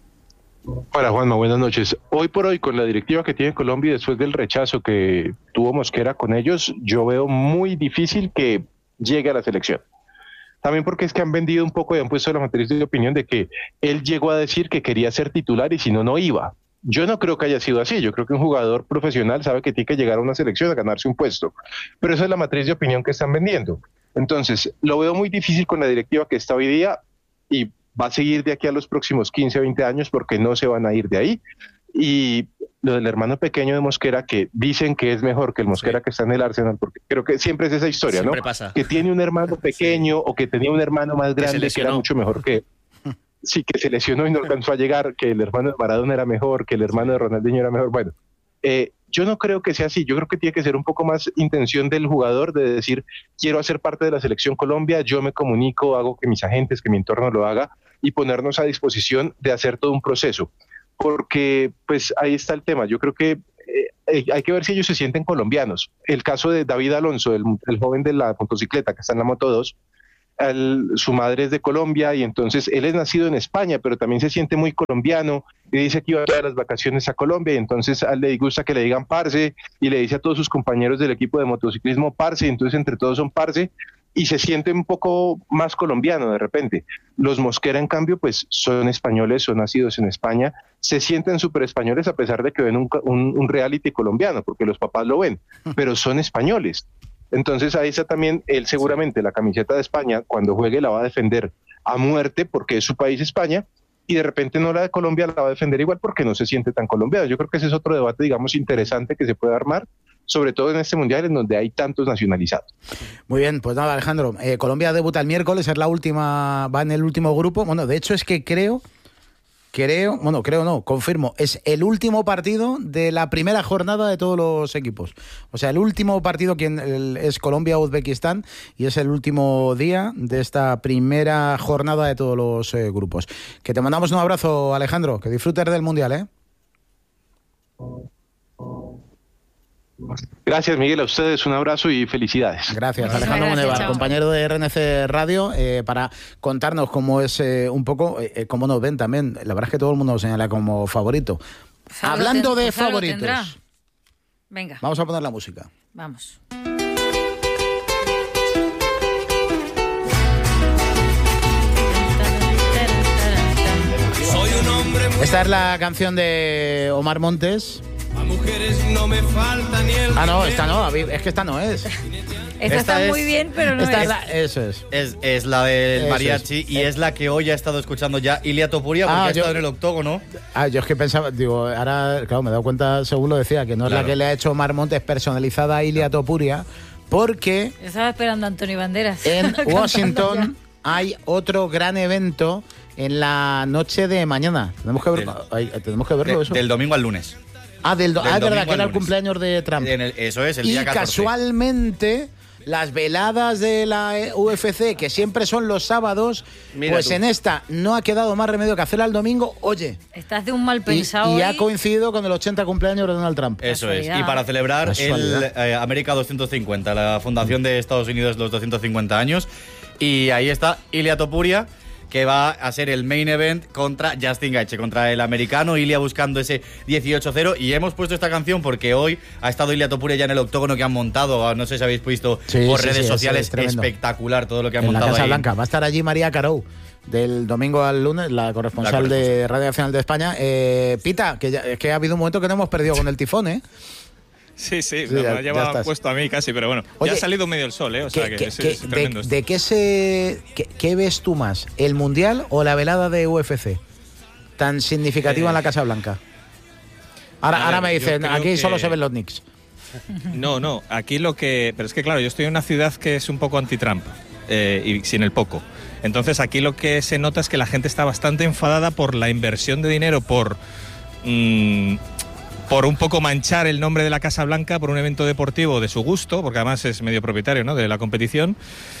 Hola Juanma, buenas noches. Hoy por hoy, con la directiva que tiene Colombia, después del rechazo que tuvo Mosquera con ellos, yo veo muy difícil que llegue a la selección. También porque es que han vendido un poco y han puesto la matriz de opinión de que él llegó a decir que quería ser titular y si no, no iba. Yo no creo que haya sido así. Yo creo que un jugador profesional sabe que tiene que llegar a una selección a ganarse un puesto. Pero esa es la matriz de opinión que están vendiendo. Entonces, lo veo muy difícil con la directiva que está hoy día y va a seguir de aquí a los próximos quince o veinte años porque no se van a ir de ahí. y lo del hermano pequeño de Mosquera, que dicen que es mejor que el Mosquera sí. que está en el Arsenal, porque creo que siempre es esa historia, siempre ¿no? Pasa. Que tiene un hermano pequeño sí. o que tenía un hermano más grande que, que era mucho mejor que sí, que se lesionó y no alcanzó a llegar, que el hermano de Maradona era mejor, que el hermano de Ronaldinho era mejor. Bueno, eh, yo no creo que sea así. Yo creo que tiene que ser un poco más intención del jugador de decir, quiero hacer parte de la Selección Colombia, yo me comunico, hago que mis agentes, que mi entorno lo haga, y ponernos a disposición de hacer todo un proceso. Porque pues ahí está el tema. Yo creo que eh, hay que ver si ellos se sienten colombianos. El caso de David Alonso, el, el joven de la motocicleta que está en la Moto dos, el, su madre es de Colombia y entonces él es nacido en España, pero también se siente muy colombiano y dice que iba a todas las vacaciones a Colombia y entonces a él le gusta que le digan parce y le dice a todos sus compañeros del equipo de motociclismo parce, y entonces entre todos son parce y se siente un poco más colombiano de repente. Los Mosquera, en cambio, pues son españoles, son nacidos en España, se sienten súper españoles a pesar de que ven un, un, un reality colombiano, porque los papás lo ven, pero son españoles. Entonces ahí está también él seguramente, la camiseta de España, cuando juegue la va a defender a muerte porque es su país España, y de repente no la de Colombia la va a defender igual porque no se siente tan colombiano. Yo creo que ese es otro debate, digamos, interesante que se puede armar, sobre todo en este mundial en donde hay tantos nacionalizados. Muy bien, pues nada, Alejandro, eh, Colombia debuta el miércoles, es la última, va en el último grupo. Bueno, de hecho es que creo, creo, bueno, creo no, confirmo, es el último partido de la primera jornada de todos los equipos. O sea, el último partido quien el, es Colombia-Uzbekistán y es el último día de esta primera jornada de todos los eh, grupos. Que te mandamos un abrazo, Alejandro, que disfrutes del mundial, ¿eh? Gracias, Miguel, a ustedes un abrazo y felicidades. Gracias, Alejandro Monevar, compañero de R N C Radio, eh, para contarnos cómo es eh, un poco, eh, cómo nos ven también. La verdad es que todo el mundo lo señala como favorito. Pues hablando ten, de pues favoritos, venga, vamos a poner la música. Vamos. Esta es la canción de Omar Montes. A mujeres no me falta ni el Ah, no, esta no, es que esta no es. Esta, esta está es, muy bien, pero no esta es. es la, eso es. Es, es la del eso mariachi es. y es la que hoy ha estado escuchando ya Ilia Topuria porque Ah, ha yo, estado en el octógono. Ah, yo es que pensaba, digo, ahora, claro, me he dado cuenta, según lo decía, que no es claro. la que le ha hecho Omar Montes personalizada a Ilia Topuria, porque Yo estaba esperando a Antonio Banderas. En Washington hay otro gran evento en la noche de mañana. Tenemos que, ver, del, ay, tenemos que verlo de, eso. Del domingo al lunes. Ah, del do- del ah, es verdad, que era lunes. el cumpleaños de Trump. En el, eso es, el y día catorce. Casualmente, las veladas de la U F C, que siempre son los sábados, Mira pues tú. en esta no ha quedado más remedio que hacerla el domingo. Oye. Estás de un mal pensado. Y, y hoy. ha coincidido con el ochenta cumpleaños de Donald Trump. Eso es. Y para celebrar el eh, América doscientos cincuenta, la fundación de Estados Unidos, los doscientos cincuenta años. Y ahí está Ilia Topuria, que va a ser el main event contra Justin Gaethje, contra el americano. Ilia buscando ese dieciocho cero. Y hemos puesto esta canción porque hoy ha estado Ilia Topuria ya en el octógono que han montado. No sé si habéis visto sí, por sí, redes sí, sociales. Es espectacular todo lo que han en montado la Casa ahí. Blanca. Va a estar allí María Carou, del domingo al lunes, la corresponsal, la corresponsal. de Radio Nacional de España. Eh, Pita, que, ya, es que ha habido un momento que no hemos perdido con el tifón, ¿eh? Sí, sí, sí me ya, ha llevado puesto a mí casi, pero bueno, Oye, ya ha salido medio el sol, ¿eh? O sea que, que, es, que es tremendo. De, de qué, se, qué, ¿Qué ves tú más, el Mundial o la velada de U F C? Tan significativa eh, en la Casa Blanca. Ahora, ver, ahora me dicen, aquí que... solo se ven los Knicks. No, no, aquí lo que... Pero es que claro, yo estoy en una ciudad que es un poco anti-Trump, eh, y sin el poco. Entonces aquí lo que se nota es que la gente está bastante enfadada por la inversión de dinero, por... Mmm, por un poco manchar el nombre de la Casa Blanca por un evento deportivo de su gusto, porque además es medio propietario, ¿no?, de la competición,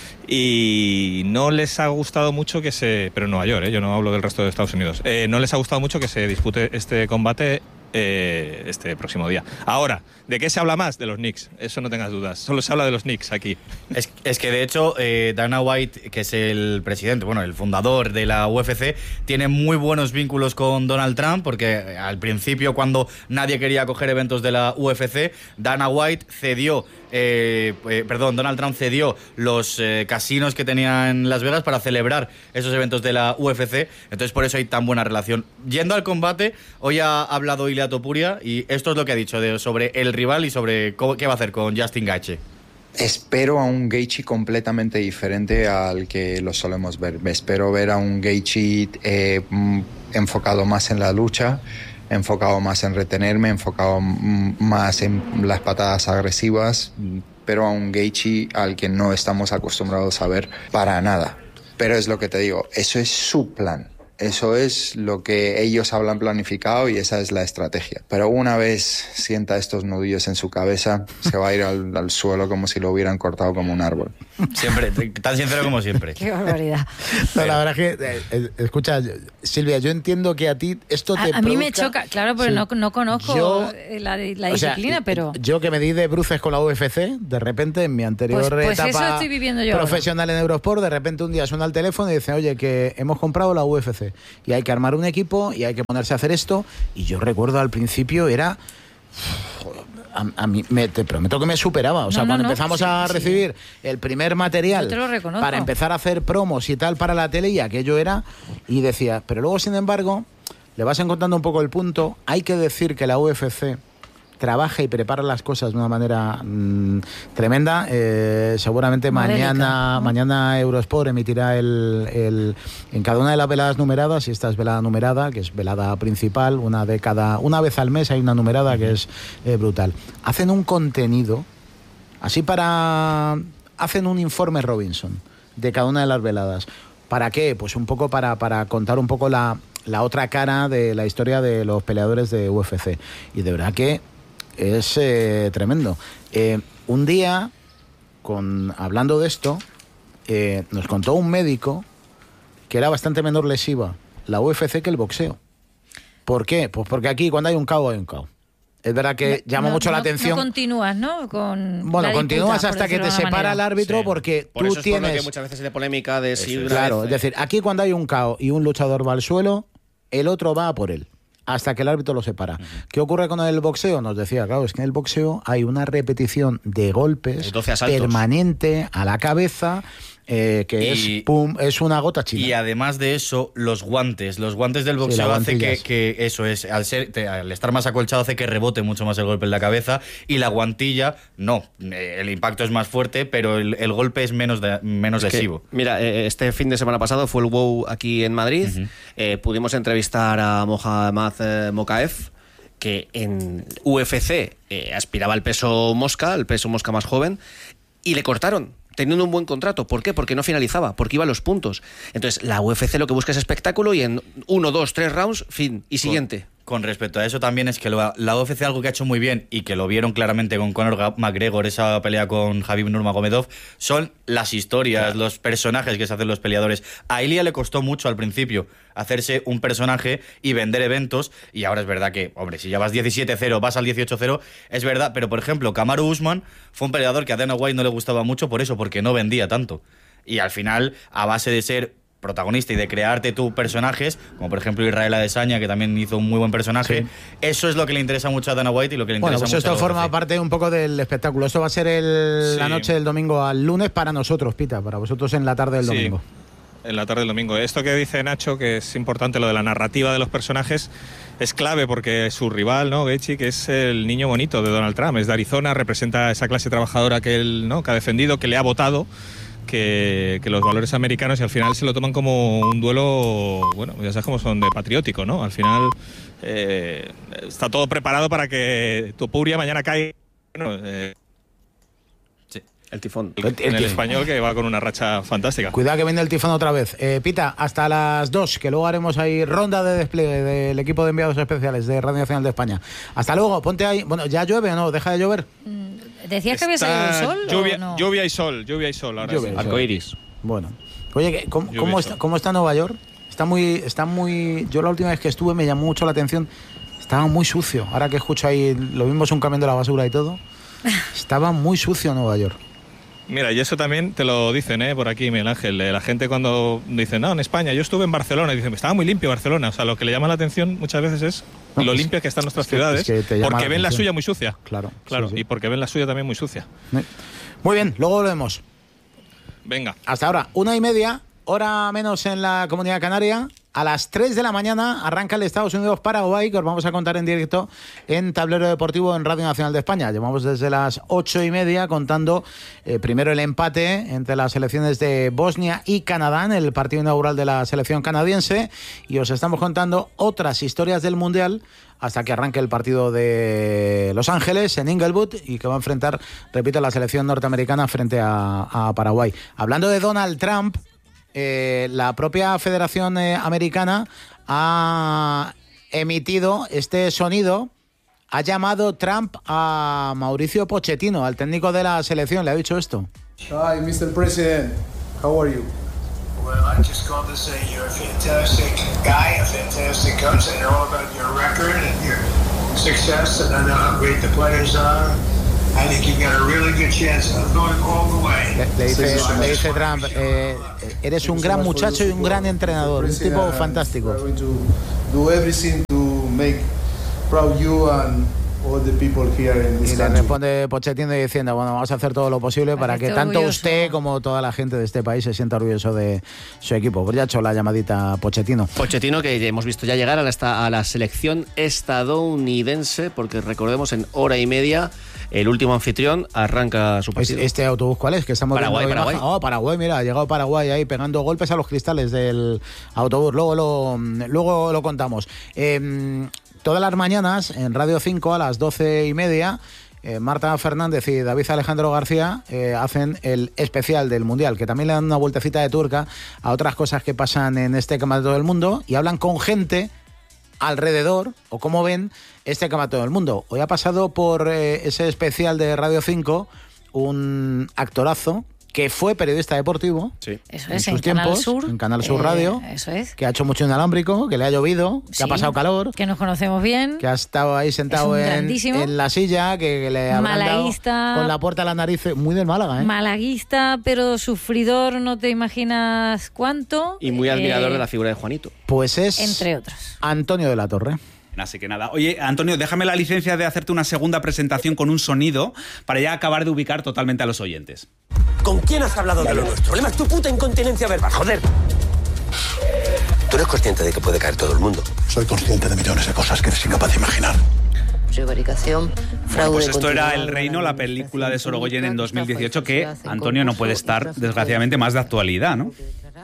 y no les ha gustado mucho que se... Pero en Nueva York, ¿eh? Yo no hablo del resto de Estados Unidos. Eh, no les ha gustado mucho que se dispute este combate eh, este próximo día. Ahora, ¿de qué se habla más? De los Knicks, eso no tengas dudas. Solo se habla de los Knicks aquí. Es, es que de hecho eh, Dana White, que es el presidente, bueno, el fundador de la U F C, tiene muy buenos vínculos con Donald Trump, porque al principio, cuando nadie quería coger eventos de la U F C, Dana White cedió, eh, eh, perdón, Donald Trump cedió los eh, casinos que tenía en Las Vegas para celebrar esos eventos de la U F C, entonces por eso hay tan buena relación. Yendo al combate, hoy ha hablado Ilia Topuria y esto es lo que ha dicho de, sobre el rival y sobre cómo, qué va a hacer con Justin Gaethje. Espero a un Gaethje completamente diferente al que lo solemos ver. Espero ver a un Gaethje eh, enfocado más en la lucha, enfocado más en retenerme, enfocado m- más en las patadas agresivas, pero a un Gaethje al que no estamos acostumbrados a ver para nada. Pero es lo que te digo, eso es su plan. Eso es lo que ellos hablan planificado y esa es la estrategia. Pero una vez sienta estos nudillos en su cabeza, se va a ir al, al suelo como si lo hubieran cortado como un árbol. Siempre, tan sincero como siempre. Qué barbaridad. No, la verdad es que, eh, eh, escucha, Silvia, yo entiendo que a ti esto te A, a mí me produzca- choca, claro, porque Sí. no, no conozco Yo- la, la O sea, disciplina, pero... yo que me di de bruces con la U F C, de repente en mi anterior Pues- pues eso etapa estoy viviendo yo profesional en Eurosport, de repente un día suena el teléfono y dice, oye, que hemos comprado la U F C y hay que armar un equipo y hay que ponerse a hacer esto. Y yo recuerdo al principio era... A, a mí, me, te prometo que me superaba. O sea, No, no, cuando no, empezamos sí, a sí. recibir el primer material Yo te lo reconozco. para empezar a hacer promos y tal para la tele, y aquello era... Y decía, pero luego, sin embargo, le vas encontrando un poco el punto. Hay que decir que la U F C trabaja y prepara las cosas de una manera mmm, tremenda. Eh, seguramente Modélica, mañana ¿no? mañana Eurosport emitirá el, el en cada una de las veladas numeradas, y esta es velada numerada, que es velada principal, una de cada una vez al mes hay una numerada que es eh, brutal. Hacen un contenido así para hacen un informe Robinson de cada una de las veladas. ¿Para qué? Pues un poco para, para contar un poco la, la otra cara de la historia de los peleadores de U F C. Y de verdad que es eh, tremendo. Eh, un día, con, hablando de esto, eh, nos contó un médico que era bastante menor lesiva la U F C que el boxeo. ¿Por qué? Pues porque aquí cuando hay un KO hay un KO. Es verdad que llama No- mucho la no- atención. No continúas, ¿no? Con Bueno, la continúas disputa, por hasta que te decirlo de alguna separa el manera. árbitro, Sí. porque Por tú eso es por lo tienes... que muchas veces hay polémica de si una Claro, vez- es decir, aquí cuando hay un KO y un luchador va al suelo, el otro va a por él, hasta que el árbitro lo separa. ¿Qué ocurre con el boxeo? Nos decía, claro, es que en el boxeo hay una repetición de golpes doce asaltos. permanente a la cabeza, eh, que Y- es pum, es una gota china. Y además de eso, los guantes. Los guantes del Sí, boxeo las hace que, guantillas. que eso es, al, ser, te- al estar más acolchado hace que rebote mucho más el golpe en la cabeza. Y la guantilla, no. Eh, El impacto es más fuerte, pero el, el golpe es menos, de- menos Es que, lesivo. mira, eh, este fin de semana pasado fue el WOW aquí en Madrid. Ujú. Eh, pudimos entrevistar a Mohammad eh, Mokaev, que en U F C eh, aspiraba al peso mosca, el peso mosca más joven, y le cortaron, teniendo un buen contrato. ¿Por qué? Porque no finalizaba, porque iba a los puntos. Entonces, la U F C lo que busca es espectáculo y en uno, dos, tres rounds, fin, y siguiente. Con respecto a eso también es que lo- la U F C algo que ha hecho muy bien y que lo vieron claramente con Conor Ga- McGregor, esa pelea con Khabib Nurmagomedov, son las historias, los personajes que se hacen los peleadores. A Ilia le costó mucho al principio hacerse un personaje y vender eventos, y ahora es verdad que, hombre, si ya vas diecisiete cero, vas al dieciocho cero, es verdad, pero por ejemplo, Kamaru Usman fue un peleador que a Dana White no le gustaba mucho por eso, porque no vendía tanto. Y al final, a base de ser protagonista y de crearte tus personajes, como por ejemplo Israel Adesanya, que también hizo un muy buen personaje, Sí. eso es lo que le interesa mucho a Dana White y lo que le Bueno, interesa pues mucho esto a la forma U F C. parte un poco del espectáculo. Esto va a ser el, Sí. la noche del domingo al lunes para nosotros, Pita, para vosotros en la tarde del Sí. domingo. En la tarde del domingo. Esto que dice Nacho, que es importante lo de la narrativa de los personajes, es clave porque su rival, ¿no? Gaethje, que es el niño bonito de Donald Trump, es de Arizona, representa a esa clase trabajadora que él, ¿no? que ha defendido, que le ha votado, que, que los valores americanos, y al final se lo toman como un duelo, bueno, ya sabes cómo son, de patriótico, ¿no? Al final eh, está todo preparado para que Topuria mañana caiga. Bueno, eh, El tifón. en el español, que va con una racha fantástica. Cuidado que viene el tifón otra vez. Eh, Pita, hasta las dos, que luego haremos ahí ronda de despliegue del equipo de enviados especiales de Radio Nacional de España. Hasta luego, ponte ahí. Bueno, ¿ya llueve o no? ¿Deja de llover? ¿Decías que había salido el Está sol? Lluvia, o no? lluvia y sol, lluvia y sol. Ahora Lluvia y sí. sol. Arcoiris. Bueno. Oye, ¿qué- ¿cómo, Lluvia cómo y está, sol. ¿cómo está Nueva York? Está muy, está muy... Yo la última vez que estuve me llamó mucho la atención. Estaba muy sucio. Ahora que escucho ahí, lo mismo es un camión de la basura y todo. Estaba muy sucio Nueva York. Mira, y eso también te lo dicen, ¿eh? Por aquí, Miguel Ángel. eh, La gente cuando dice, no, en España, yo estuve en Barcelona, y dicen, estaba muy limpio Barcelona. O sea, lo que le llama la atención muchas veces es No, lo es- limpia que están nuestras es que- ciudades, es que te llama porque la ven la atención. suya muy sucia. Claro. Claro, sí, sí. y porque ven la suya también muy sucia. Muy bien, luego lo vemos. Venga. Hasta ahora, una y media, hora menos en la Comunidad Canaria. A las tres de la mañana arranca el Estados Unidos-Paraguay, que os vamos a contar en directo en Tablero Deportivo en Radio Nacional de España. Llevamos desde las ocho y media contando eh, primero el empate entre las selecciones de Bosnia y Canadá en el partido inaugural de la selección canadiense, y os estamos contando otras historias del Mundial hasta que arranque el partido de Los Ángeles en Inglewood, y que va a enfrentar, repito, la selección norteamericana frente a, a Paraguay. Hablando de Donald Trump, Eh, la propia Federación eh, Americana ha emitido este sonido, ha llamado Trump a Mauricio Pochettino, al técnico de la selección, le ha dicho esto. Hi, mister President, how are you? Well, I just called to say you're a fantastic guy, a fantastic coach. I know about your record and your success, and I know how great the players are. I think you've got a really good chance of going all the way. Le, le, dice, le dice Trump, eh, eres un gran muchacho y un gran entrenador, un tipo fantástico. Do everything to make proud you and all the people here in this y le responde Pochettino diciendo, bueno, vamos a hacer todo lo posible para que tanto orgulloso. usted como toda la gente de este país se sienta orgulloso de su equipo. Pues ya ha hecho la llamadita a Pochettino. Pochettino, que hemos visto ya llegar a la, a la selección estadounidense, porque recordemos, en hora y media el último anfitrión arranca su partido. ¿Este autobús cuál es? Que estamos Paraguay, viendo Paraguay. Oh, Paraguay, mira, ha llegado Paraguay ahí pegando golpes a los cristales del autobús. Luego lo, luego lo contamos. Eh, todas las mañanas en Radio cinco a las doce y media, eh, Marta Fernández y David Alejandro García eh, hacen el especial del Mundial, que también le dan una vueltecita de tuerca a otras cosas que pasan en este campeonato del mundo, y hablan con gente alrededor, o cómo ven este campeonato del mundo. Hoy ha pasado por eh, ese especial de Radio cinco un actorazo que fue periodista deportivo, sí. Eso en es, sus en tiempos, Canal Sur. en Canal Sur eh, Radio, Eso es. que ha hecho mucho inalámbrico, que le ha llovido, que Sí, ha pasado calor, que nos conocemos bien. que ha estado ahí sentado un en, grandísimo. en la silla, que, que le habrán dado Malaguista. con la puerta a la nariz, muy del Málaga, ¿eh? Malaguista, pero sufridor, no te imaginas cuánto. Y muy admirador Eh, de la figura de Juanito. Pues es Entre otros. Antonio de la Torre. Así que nada. Oye, Antonio, déjame la licencia de hacerte una segunda presentación con un sonido para ya acabar de ubicar totalmente a los oyentes. ¿Con quién has hablado de lo nuestro? El problema es tu puta incontinencia verbal, joder. Tú eres consciente de que puede caer todo el mundo. Soy consciente de millones de cosas que eres incapaz de imaginar. Prevaricación, fraude. Bueno, pues esto era continuado, El Reino, la película de Sorogoyen en dos mil dieciocho, que, Antonio, no puede estar, desgraciadamente, más de actualidad, ¿no?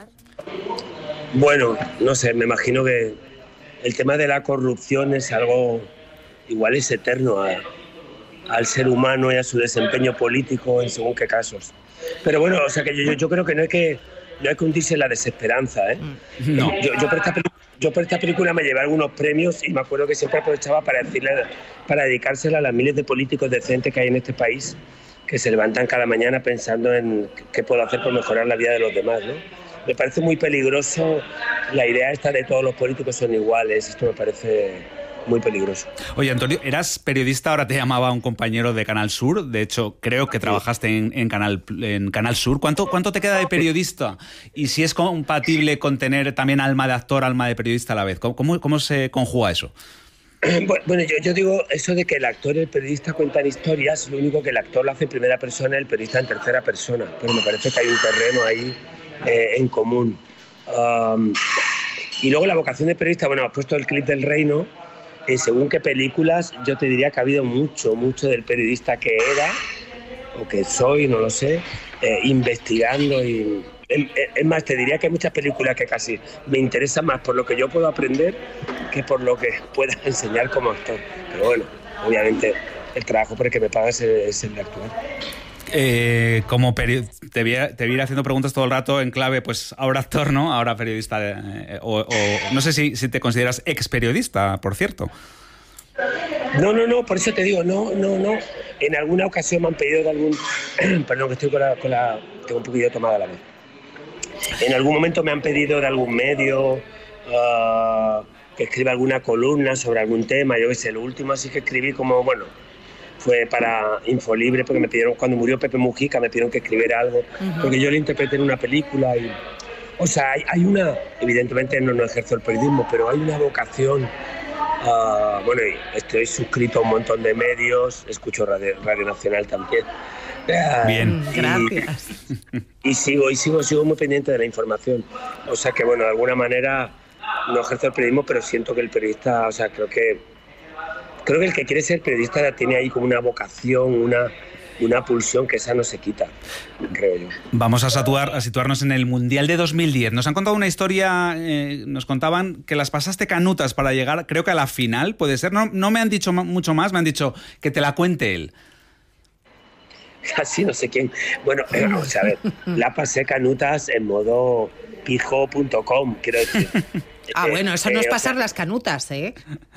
Bueno, no sé, me imagino que el tema de la corrupción es algo, igual es eterno a, al ser humano y a su desempeño político en según qué casos. Pero bueno, o sea que yo, yo creo que no hay que, no hay que hundirse en la desesperanza, ¿eh? No. Yo, yo, por esta, yo por esta película me llevé algunos premios y me acuerdo que siempre aprovechaba para decirle, para dedicársela a las miles de políticos decentes que hay en este país, que se levantan cada mañana pensando en qué puedo hacer por mejorar la vida de los demás, ¿no? Me parece muy peligroso la idea esta de todos los políticos son iguales. Esto me parece muy peligroso. Oye, Antonio, eras periodista, ahora te llamaba un compañero de Canal Sur. De hecho, creo que trabajaste en, en, Canal, en Canal Sur. ¿Cuánto, ¿Cuánto te queda de periodista? Y si es compatible con tener también alma de actor, alma de periodista a la vez. ¿Cómo, cómo, cómo se conjuga eso? Bueno, yo, yo digo eso de que el actor y el periodista cuentan historias, lo único que el actor lo hace en primera persona y el periodista en tercera persona. Pero me parece que hay un terreno ahí eh, en común. Um, y luego la vocación de periodista, bueno, has puesto el clip del Reino. Eh, según qué películas, yo te diría que ha habido mucho, mucho del periodista que era, o que soy, no lo sé, eh, investigando y... Es más, te diría que hay muchas películas que casi me interesan más por lo que yo puedo aprender que por lo que pueda enseñar como actor. Pero bueno, obviamente el trabajo por el que me pagas es el de actuar. Eh, como peri- te vi, te vi haciendo preguntas todo el rato en clave, pues ahora actor, ¿no? Ahora periodista. Eh, o, o no sé si, si te consideras ex periodista, por cierto. No, no, no, por eso te digo, no, no, no. En alguna ocasión me han pedido de algún... Perdón, que estoy con la, con la... Tengo un poquillo tomada la vez. En algún momento me han pedido de algún medio uh, que escriba alguna columna sobre algún tema. Yo qué sé, lo último así que escribí como, bueno, fue para Infolibre, porque me pidieron, cuando murió Pepe Mujica, me pidieron que escribiera algo, uh-huh. porque yo lo interpreté en una película. Y, o sea, hay, hay una, evidentemente no, no ejerzo el periodismo, pero hay una vocación. Uh, bueno, estoy suscrito a un montón de medios, escucho Radio, Radio Nacional también. Bien, y, gracias. Y sigo, y sigo, sigo muy pendiente de la información. O sea que, bueno, de alguna manera no ejerzo el periodismo, pero siento que el periodista, o sea, creo que creo que el que quiere ser periodista tiene ahí como una vocación, una, una pulsión que esa no se quita, creo yo. Vamos a, situar, a situarnos en el Mundial de dos mil diez. Nos han contado una historia, eh, nos contaban que las pasaste canutas para llegar, creo que a la final, puede ser. No, no me han dicho mucho más, me han dicho que te la cuente él. Así no sé quién. Bueno, eh, o sea, a ver, la pasé canutas en modo pijo punto com, quiero decir. Ah, bueno, eso no es eh, pasar o sea, las canutas, ¿eh?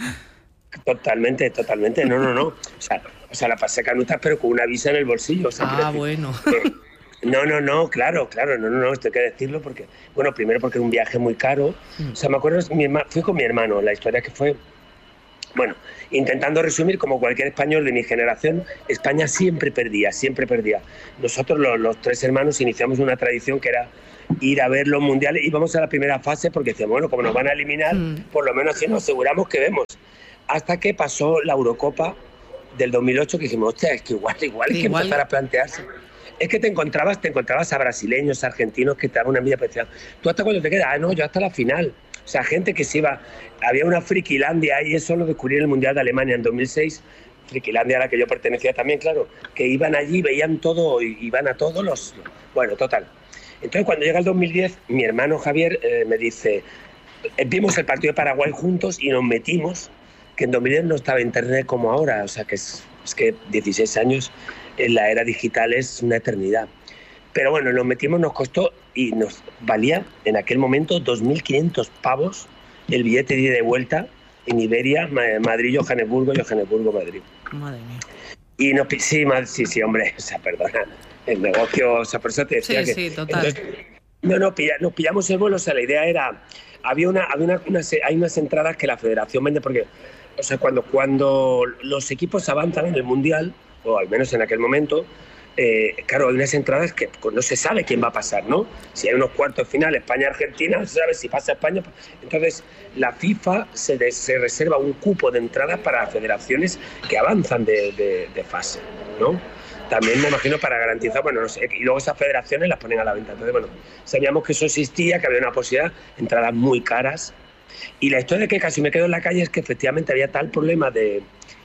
Totalmente, totalmente. No, no, no. O sea, o sea, la pasé canutas, pero con una visa en el bolsillo. O sea, ah, bueno. Eh, no, no, no, claro, claro, no, no, no, esto hay que decirlo porque, bueno, primero porque era un viaje muy caro. Mm. O sea, me acuerdo, mi hermano, fui con mi hermano, la historia que fue, bueno, intentando resumir, como cualquier español de mi generación, España siempre perdía, siempre perdía. Nosotros, los, los tres hermanos, iniciamos una tradición que era ir a ver los mundiales. Íbamos a la primera fase porque decíamos, bueno, como nos van a eliminar, mm. por lo menos así nos aseguramos que vemos. Hasta que pasó la Eurocopa del dos mil ocho, que dijimos, hostia, es que igual, igual hay que igual. empezar a plantearse. Es que te encontrabas, te encontrabas a brasileños, argentinos que te daban una envidia especial. ¿Tú hasta cuándo te quedas? Ah, no, yo hasta la final. O sea, gente que se iba... Había una Frikilandia y eso lo descubrí en el Mundial de Alemania en dos mil seis. Frikilandia a la que yo pertenecía también, claro. Que iban allí, veían todo, y iban a todos los... Bueno, total. Entonces, cuando llega el dos mil diez, mi hermano Javier eh, me dice... Vimos el partido de Paraguay juntos y nos metimos, que en dos mil diez no estaba internet como ahora. O sea, que es, es que dieciséis años en la era digital es una eternidad. Pero bueno, nos metimos, nos costó y nos valía en aquel momento dos mil quinientos pavos el billete de ida y de vuelta en Iberia, Madrid, Johannesburgo, Johannesburgo, Madrid. Madre mía. Y nos, sí, sí, sí, hombre, o sea, perdona, el negocio, o sea, por eso te decía sí, que... Sí, total. Entonces, no, no, pilla, nos pillamos el vuelo, o sea, la idea era... Había una, había una, una, hay unas entradas que la federación vende porque, o sea, cuando, cuando los equipos avanzan en el Mundial, o al menos en aquel momento, eh, claro, hay unas entradas que pues, no se sabe quién va a pasar, ¿no? Si hay unos cuartos de final, España-Argentina, no se sabe si pasa España. Entonces, la FIFA se, de, se reserva un cupo de entradas para federaciones que avanzan de, de, de fase, ¿no? También me imagino para garantizar, bueno, no sé, y luego esas federaciones las ponen a la venta. Entonces, bueno, sabíamos que eso existía, que había una posibilidad, entradas muy caras. Y la historia de que casi me quedo en la calle es que efectivamente había tal problema de,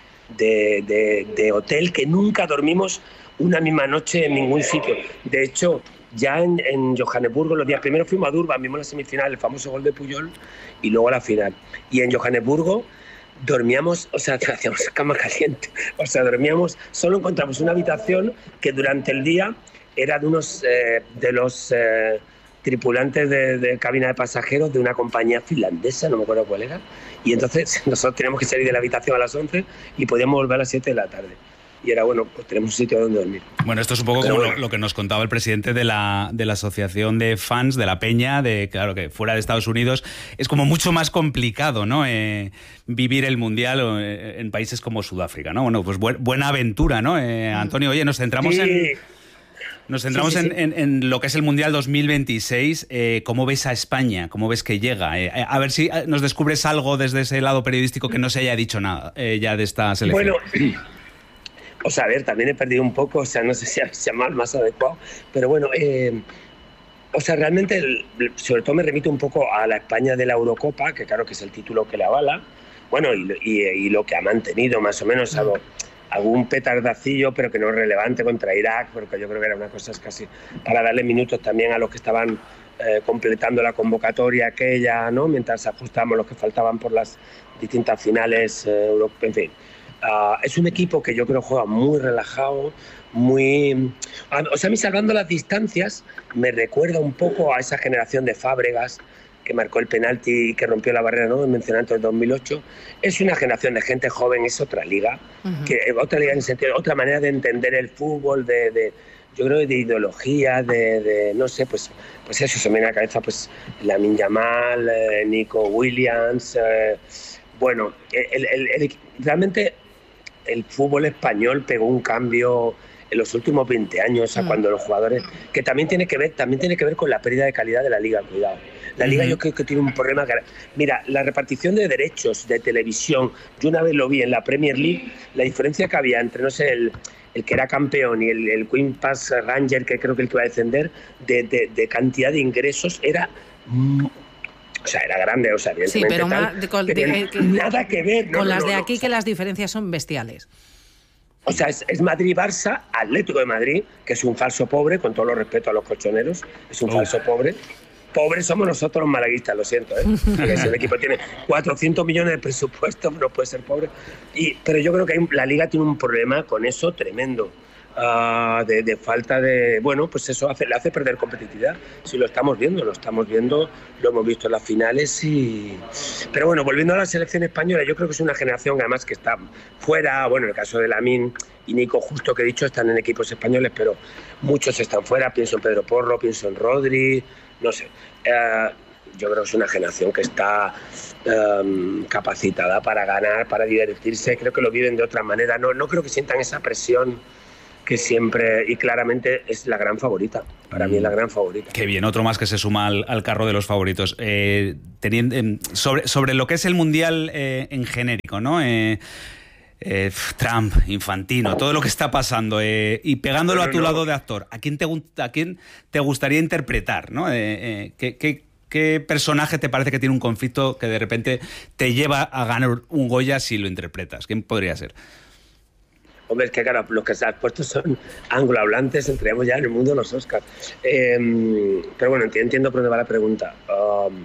de, de, de hotel que nunca dormimos una misma noche en ningún sitio. De hecho, ya en, en Johannesburgo, los días primeros fuimos a Durban, vimos la semifinal, el famoso gol de Puyol, y luego la final. Y en Johannesburgo dormíamos, o sea, hacíamos cama caliente, o sea, dormíamos, solo encontramos una habitación que durante el día era de unos eh, de los eh, tripulantes de, de cabina de pasajeros de una compañía finlandesa, no me acuerdo cuál era, y entonces nosotros teníamos que salir de la habitación a las once y podíamos volver a las siete de la tarde. Y era, bueno, pues tenemos un sitio donde dormir. Bueno, esto es un poco como lo, lo que nos contaba el presidente de la, de la asociación de fans de la Peña, de claro que fuera de Estados Unidos es como mucho más complicado, ¿no? Eh, vivir el Mundial en países como Sudáfrica, ¿no? Bueno, pues bu buena aventura, ¿no? Eh, Antonio, oye, nos centramos sí. en... Nos centramos sí, sí, sí. En, en, en lo que es el Mundial dos mil veintiséis. Eh, ¿Cómo ves a España? ¿Cómo ves que llega? Eh, a ver si nos descubres algo desde ese lado periodístico que no se haya dicho nada eh, ya de esta selección. Bueno... O sea, a ver, también he perdido un poco, o sea, no sé si es llamar más adecuado, pero bueno, eh, o sea, realmente, el, sobre todo me remito un poco a la España de la Eurocopa, que claro que es el título que la avala, bueno, y, y, y lo que ha mantenido más o menos, algo, algún petardacillo, pero que no es relevante contra Irak, porque yo creo que era una cosa casi para darle minutos también a los que estaban eh, completando la convocatoria aquella, ¿no? Mientras ajustamos los que faltaban por las distintas finales eh, europeas, en fin. Uh, es un equipo que yo creo juega muy relajado, muy... O sea, a mí salvando las distancias me recuerda un poco a esa generación de Fábregas que marcó el penalti y que rompió la barrera, ¿no? Mencioné antes el dos mil ocho. Es una generación de gente joven, es otra liga, uh-huh. que, otra liga en el sentido, otra manera de entender el fútbol, de, de yo creo de ideología, de, de no sé, pues, pues eso se me viene a la cabeza, pues Lamine Yamal, eh, Nico Williams, eh, bueno, el, el, el, realmente el fútbol español pegó un cambio en los últimos veinte años, a mm. cuando los jugadores, que también tiene que ver, también tiene que ver con la pérdida de calidad de la liga, cuidado. La liga mm. yo creo que tiene un problema. Mira, la repartición de derechos de televisión, yo una vez lo vi en la Premier League, la diferencia que había entre, no sé, el, el que era campeón y el, el Queen Pass Ranger, que creo que el que va a descender, de, de, de cantidad de ingresos, era... Mm, O sea, era grande, o sea, Sí, evidentemente pero tal, más de- con, que de- tiene que- nada que ver. No, con no, las no, de no. aquí, que las diferencias son bestiales. O sea, es, es Madrid-Barça, Atlético de Madrid, que es un falso pobre, con todo lo respeto a los colchoneros, es un Oh. falso pobre. Pobres somos nosotros los malaguistas, lo siento, ¿eh? Porque si el equipo tiene cuatrocientos millones de presupuesto, no puede ser pobre. Y, pero yo creo que hay- la Liga tiene un problema con eso tremendo. ah, de, de falta de... Bueno, pues eso hace, le hace perder competitividad. Si lo estamos viendo, lo estamos viendo, lo hemos visto en las finales y... Pero bueno, volviendo a la selección española, yo creo que es una generación además que está fuera, bueno, en el caso de Lamine y Nico, justo que he dicho, están en equipos españoles, pero muchos están fuera, pienso en Pedro Porro, pienso en Rodri, no sé. Eh, yo creo que es una generación que está um, capacitada para ganar, para divertirse, creo que lo viven de otra manera, no, no creo que sientan esa presión que siempre, y claramente es la gran favorita, para mí es la gran favorita. Qué bien, otro más que se suma al, al carro de los favoritos. Eh, teniendo, eh, sobre, sobre lo que es el Mundial eh, en genérico, ¿no? Eh, eh, Trump, Infantino, todo lo que está pasando, eh, y pegándolo a tu lado de actor, ¿a quién te, a quién te gustaría interpretar, ¿no? Eh, eh, ¿qué, qué, ¿Qué personaje te parece que tiene un conflicto que de repente te lleva a ganar un Goya si lo interpretas? ¿Quién podría ser? Hombre, es que claro, los que se han puesto son anglohablantes, entremos ya en el mundo de los Oscars. Eh, pero bueno, entiendo por dónde va la pregunta. Um,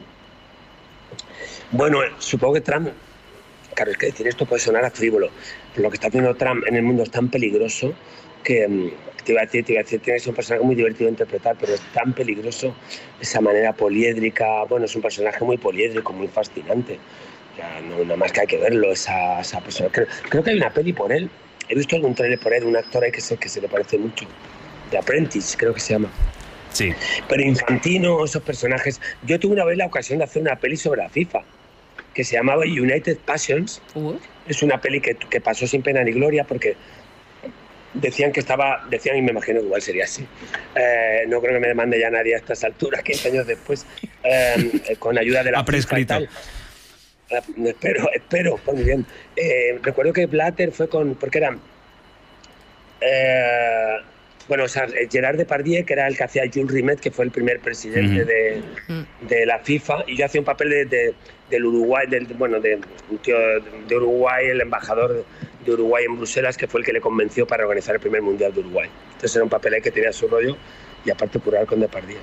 bueno, supongo que Trump, claro, es que decir esto puede sonar a frívolo, pero lo que está haciendo Trump en el mundo es tan peligroso que, um, te iba a decir, te iba a decir, tiene que ser un personaje muy divertido de interpretar, pero es tan peligroso esa manera poliédrica. Bueno, es un personaje muy poliédrico, muy fascinante. Ya, no, nada más que hay que verlo, esa, esa persona. Creo, creo que hay una peli por él. He visto algún trailer por él de un actor ahí que se, que se le parece mucho. The Apprentice, creo que se llama. Sí. Pero Infantino, esos personajes... Yo tuve una vez la ocasión de hacer una peli sobre la FIFA, que se llamaba United Passions. Uh. Es una peli que, que pasó sin pena ni gloria porque decían que estaba... Decían, y me imagino que igual sería así. Eh, no creo que me demande ya nadie a estas alturas, quince años después, eh, con ayuda de la ha prescrito. FIFA y tal. Espero, espero, pues muy bien. Eh, recuerdo que Blatter fue con... Porque eran... Eh, bueno, o sea, Gerard Depardieu, que era el que hacía Jules Rimet, que fue el primer presidente Uh-huh. de, de la FIFA, y yo hacía un papel de, de, del Uruguay, del, bueno, de un tío de Uruguay, el embajador de Uruguay en Bruselas, que fue el que le convenció para organizar el primer Mundial de Uruguay. Entonces era un papel ahí que tenía su rollo, y aparte curar con Depardieu.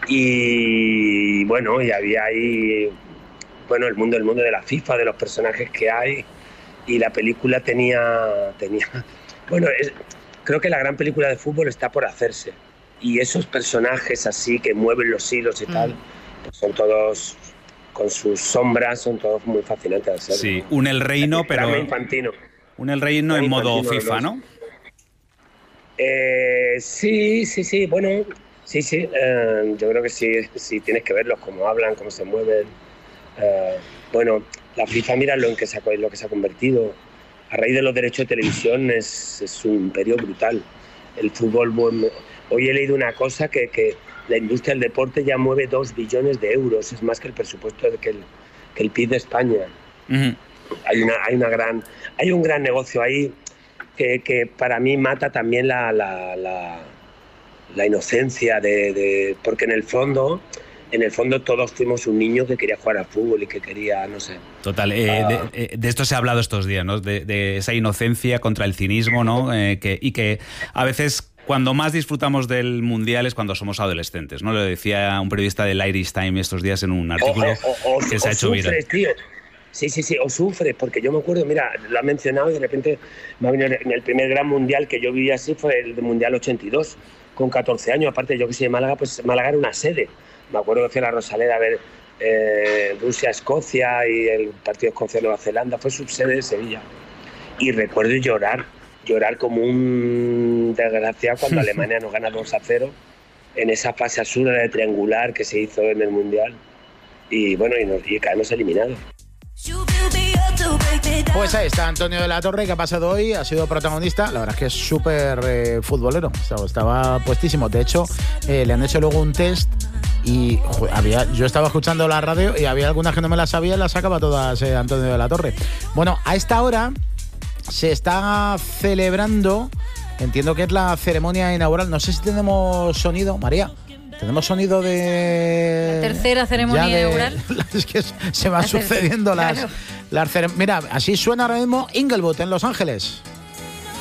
Y bueno, y había ahí... Bueno, el mundo, el mundo de la FIFA, de los personajes que hay, y la película tenía, tenía bueno, es, creo que la gran película de fútbol está por hacerse, y esos personajes así que mueven los hilos y mm. tal, pues son todos con sus sombras, son todos muy fascinantes de hacer. Sí, un El Reino, el pero Infantino. Un El Reino en modo FIFA, ¿no? Eh, sí, sí, sí, bueno, sí, sí, eh, yo creo que sí, sí, tienes que verlos, cómo hablan, cómo se mueven. Uh, bueno, la FIFA, mira lo en que se ha, lo que se ha convertido a raíz de los derechos de televisión. Es, es un imperio brutal el fútbol. Bueno, hoy he leído una cosa que, que la industria del deporte ya mueve dos billones de euros, es más que el presupuesto de que el, que el P I B de España. Uh-huh. hay, una, hay, una gran, hay un gran negocio ahí que, que para mí mata también la, la, la, la inocencia de, de, porque en el fondo En el fondo todos fuimos un niño que quería jugar al fútbol y que quería, no sé... Total, eh, uh, de, de esto se ha hablado estos días, ¿no? De, de esa inocencia contra el cinismo, ¿no? Eh, que, y que a veces cuando más disfrutamos del Mundial es cuando somos adolescentes, ¿no? Lo decía un periodista del Irish Times estos días en un artículo o, o, o, que o, se ha hecho viral. Tío. Sí, sí, sí, o sufres, porque yo me acuerdo, mira, lo ha mencionado y de repente me ha venido en el primer gran Mundial que yo viví así, fue el Mundial ochenta y dos, con catorce años, aparte yo que soy de Málaga, pues Málaga era una sede. Me acuerdo que fui a la Rosaleda a ver eh, Rusia-Escocia y el partido Escocia-Nueva Zelanda, fue subsede de Sevilla. Y recuerdo llorar, llorar como un desgraciado cuando Alemania nos gana dos a cero en esa fase absurda de triangular que se hizo en el Mundial. Y bueno, y, nos, y caemos eliminados. Pues ahí está Antonio de la Torre, que ha pasado hoy, ha sido protagonista. La verdad es que es súper eh, futbolero, estaba, estaba puestísimo. De hecho, eh, le han hecho luego un test y joder, había, yo estaba escuchando la radio y había algunas que no me las sabía y las sacaba todas eh, Antonio de la Torre. Bueno, a esta hora se está celebrando, entiendo que es la ceremonia inaugural. No sé si tenemos sonido, María. Tenemos sonido de... La tercera ceremonia de, inaugural. Es que se van La tercera, sucediendo las, claro. las... Mira, así suena ahora mismo Inglewood en Los Ángeles.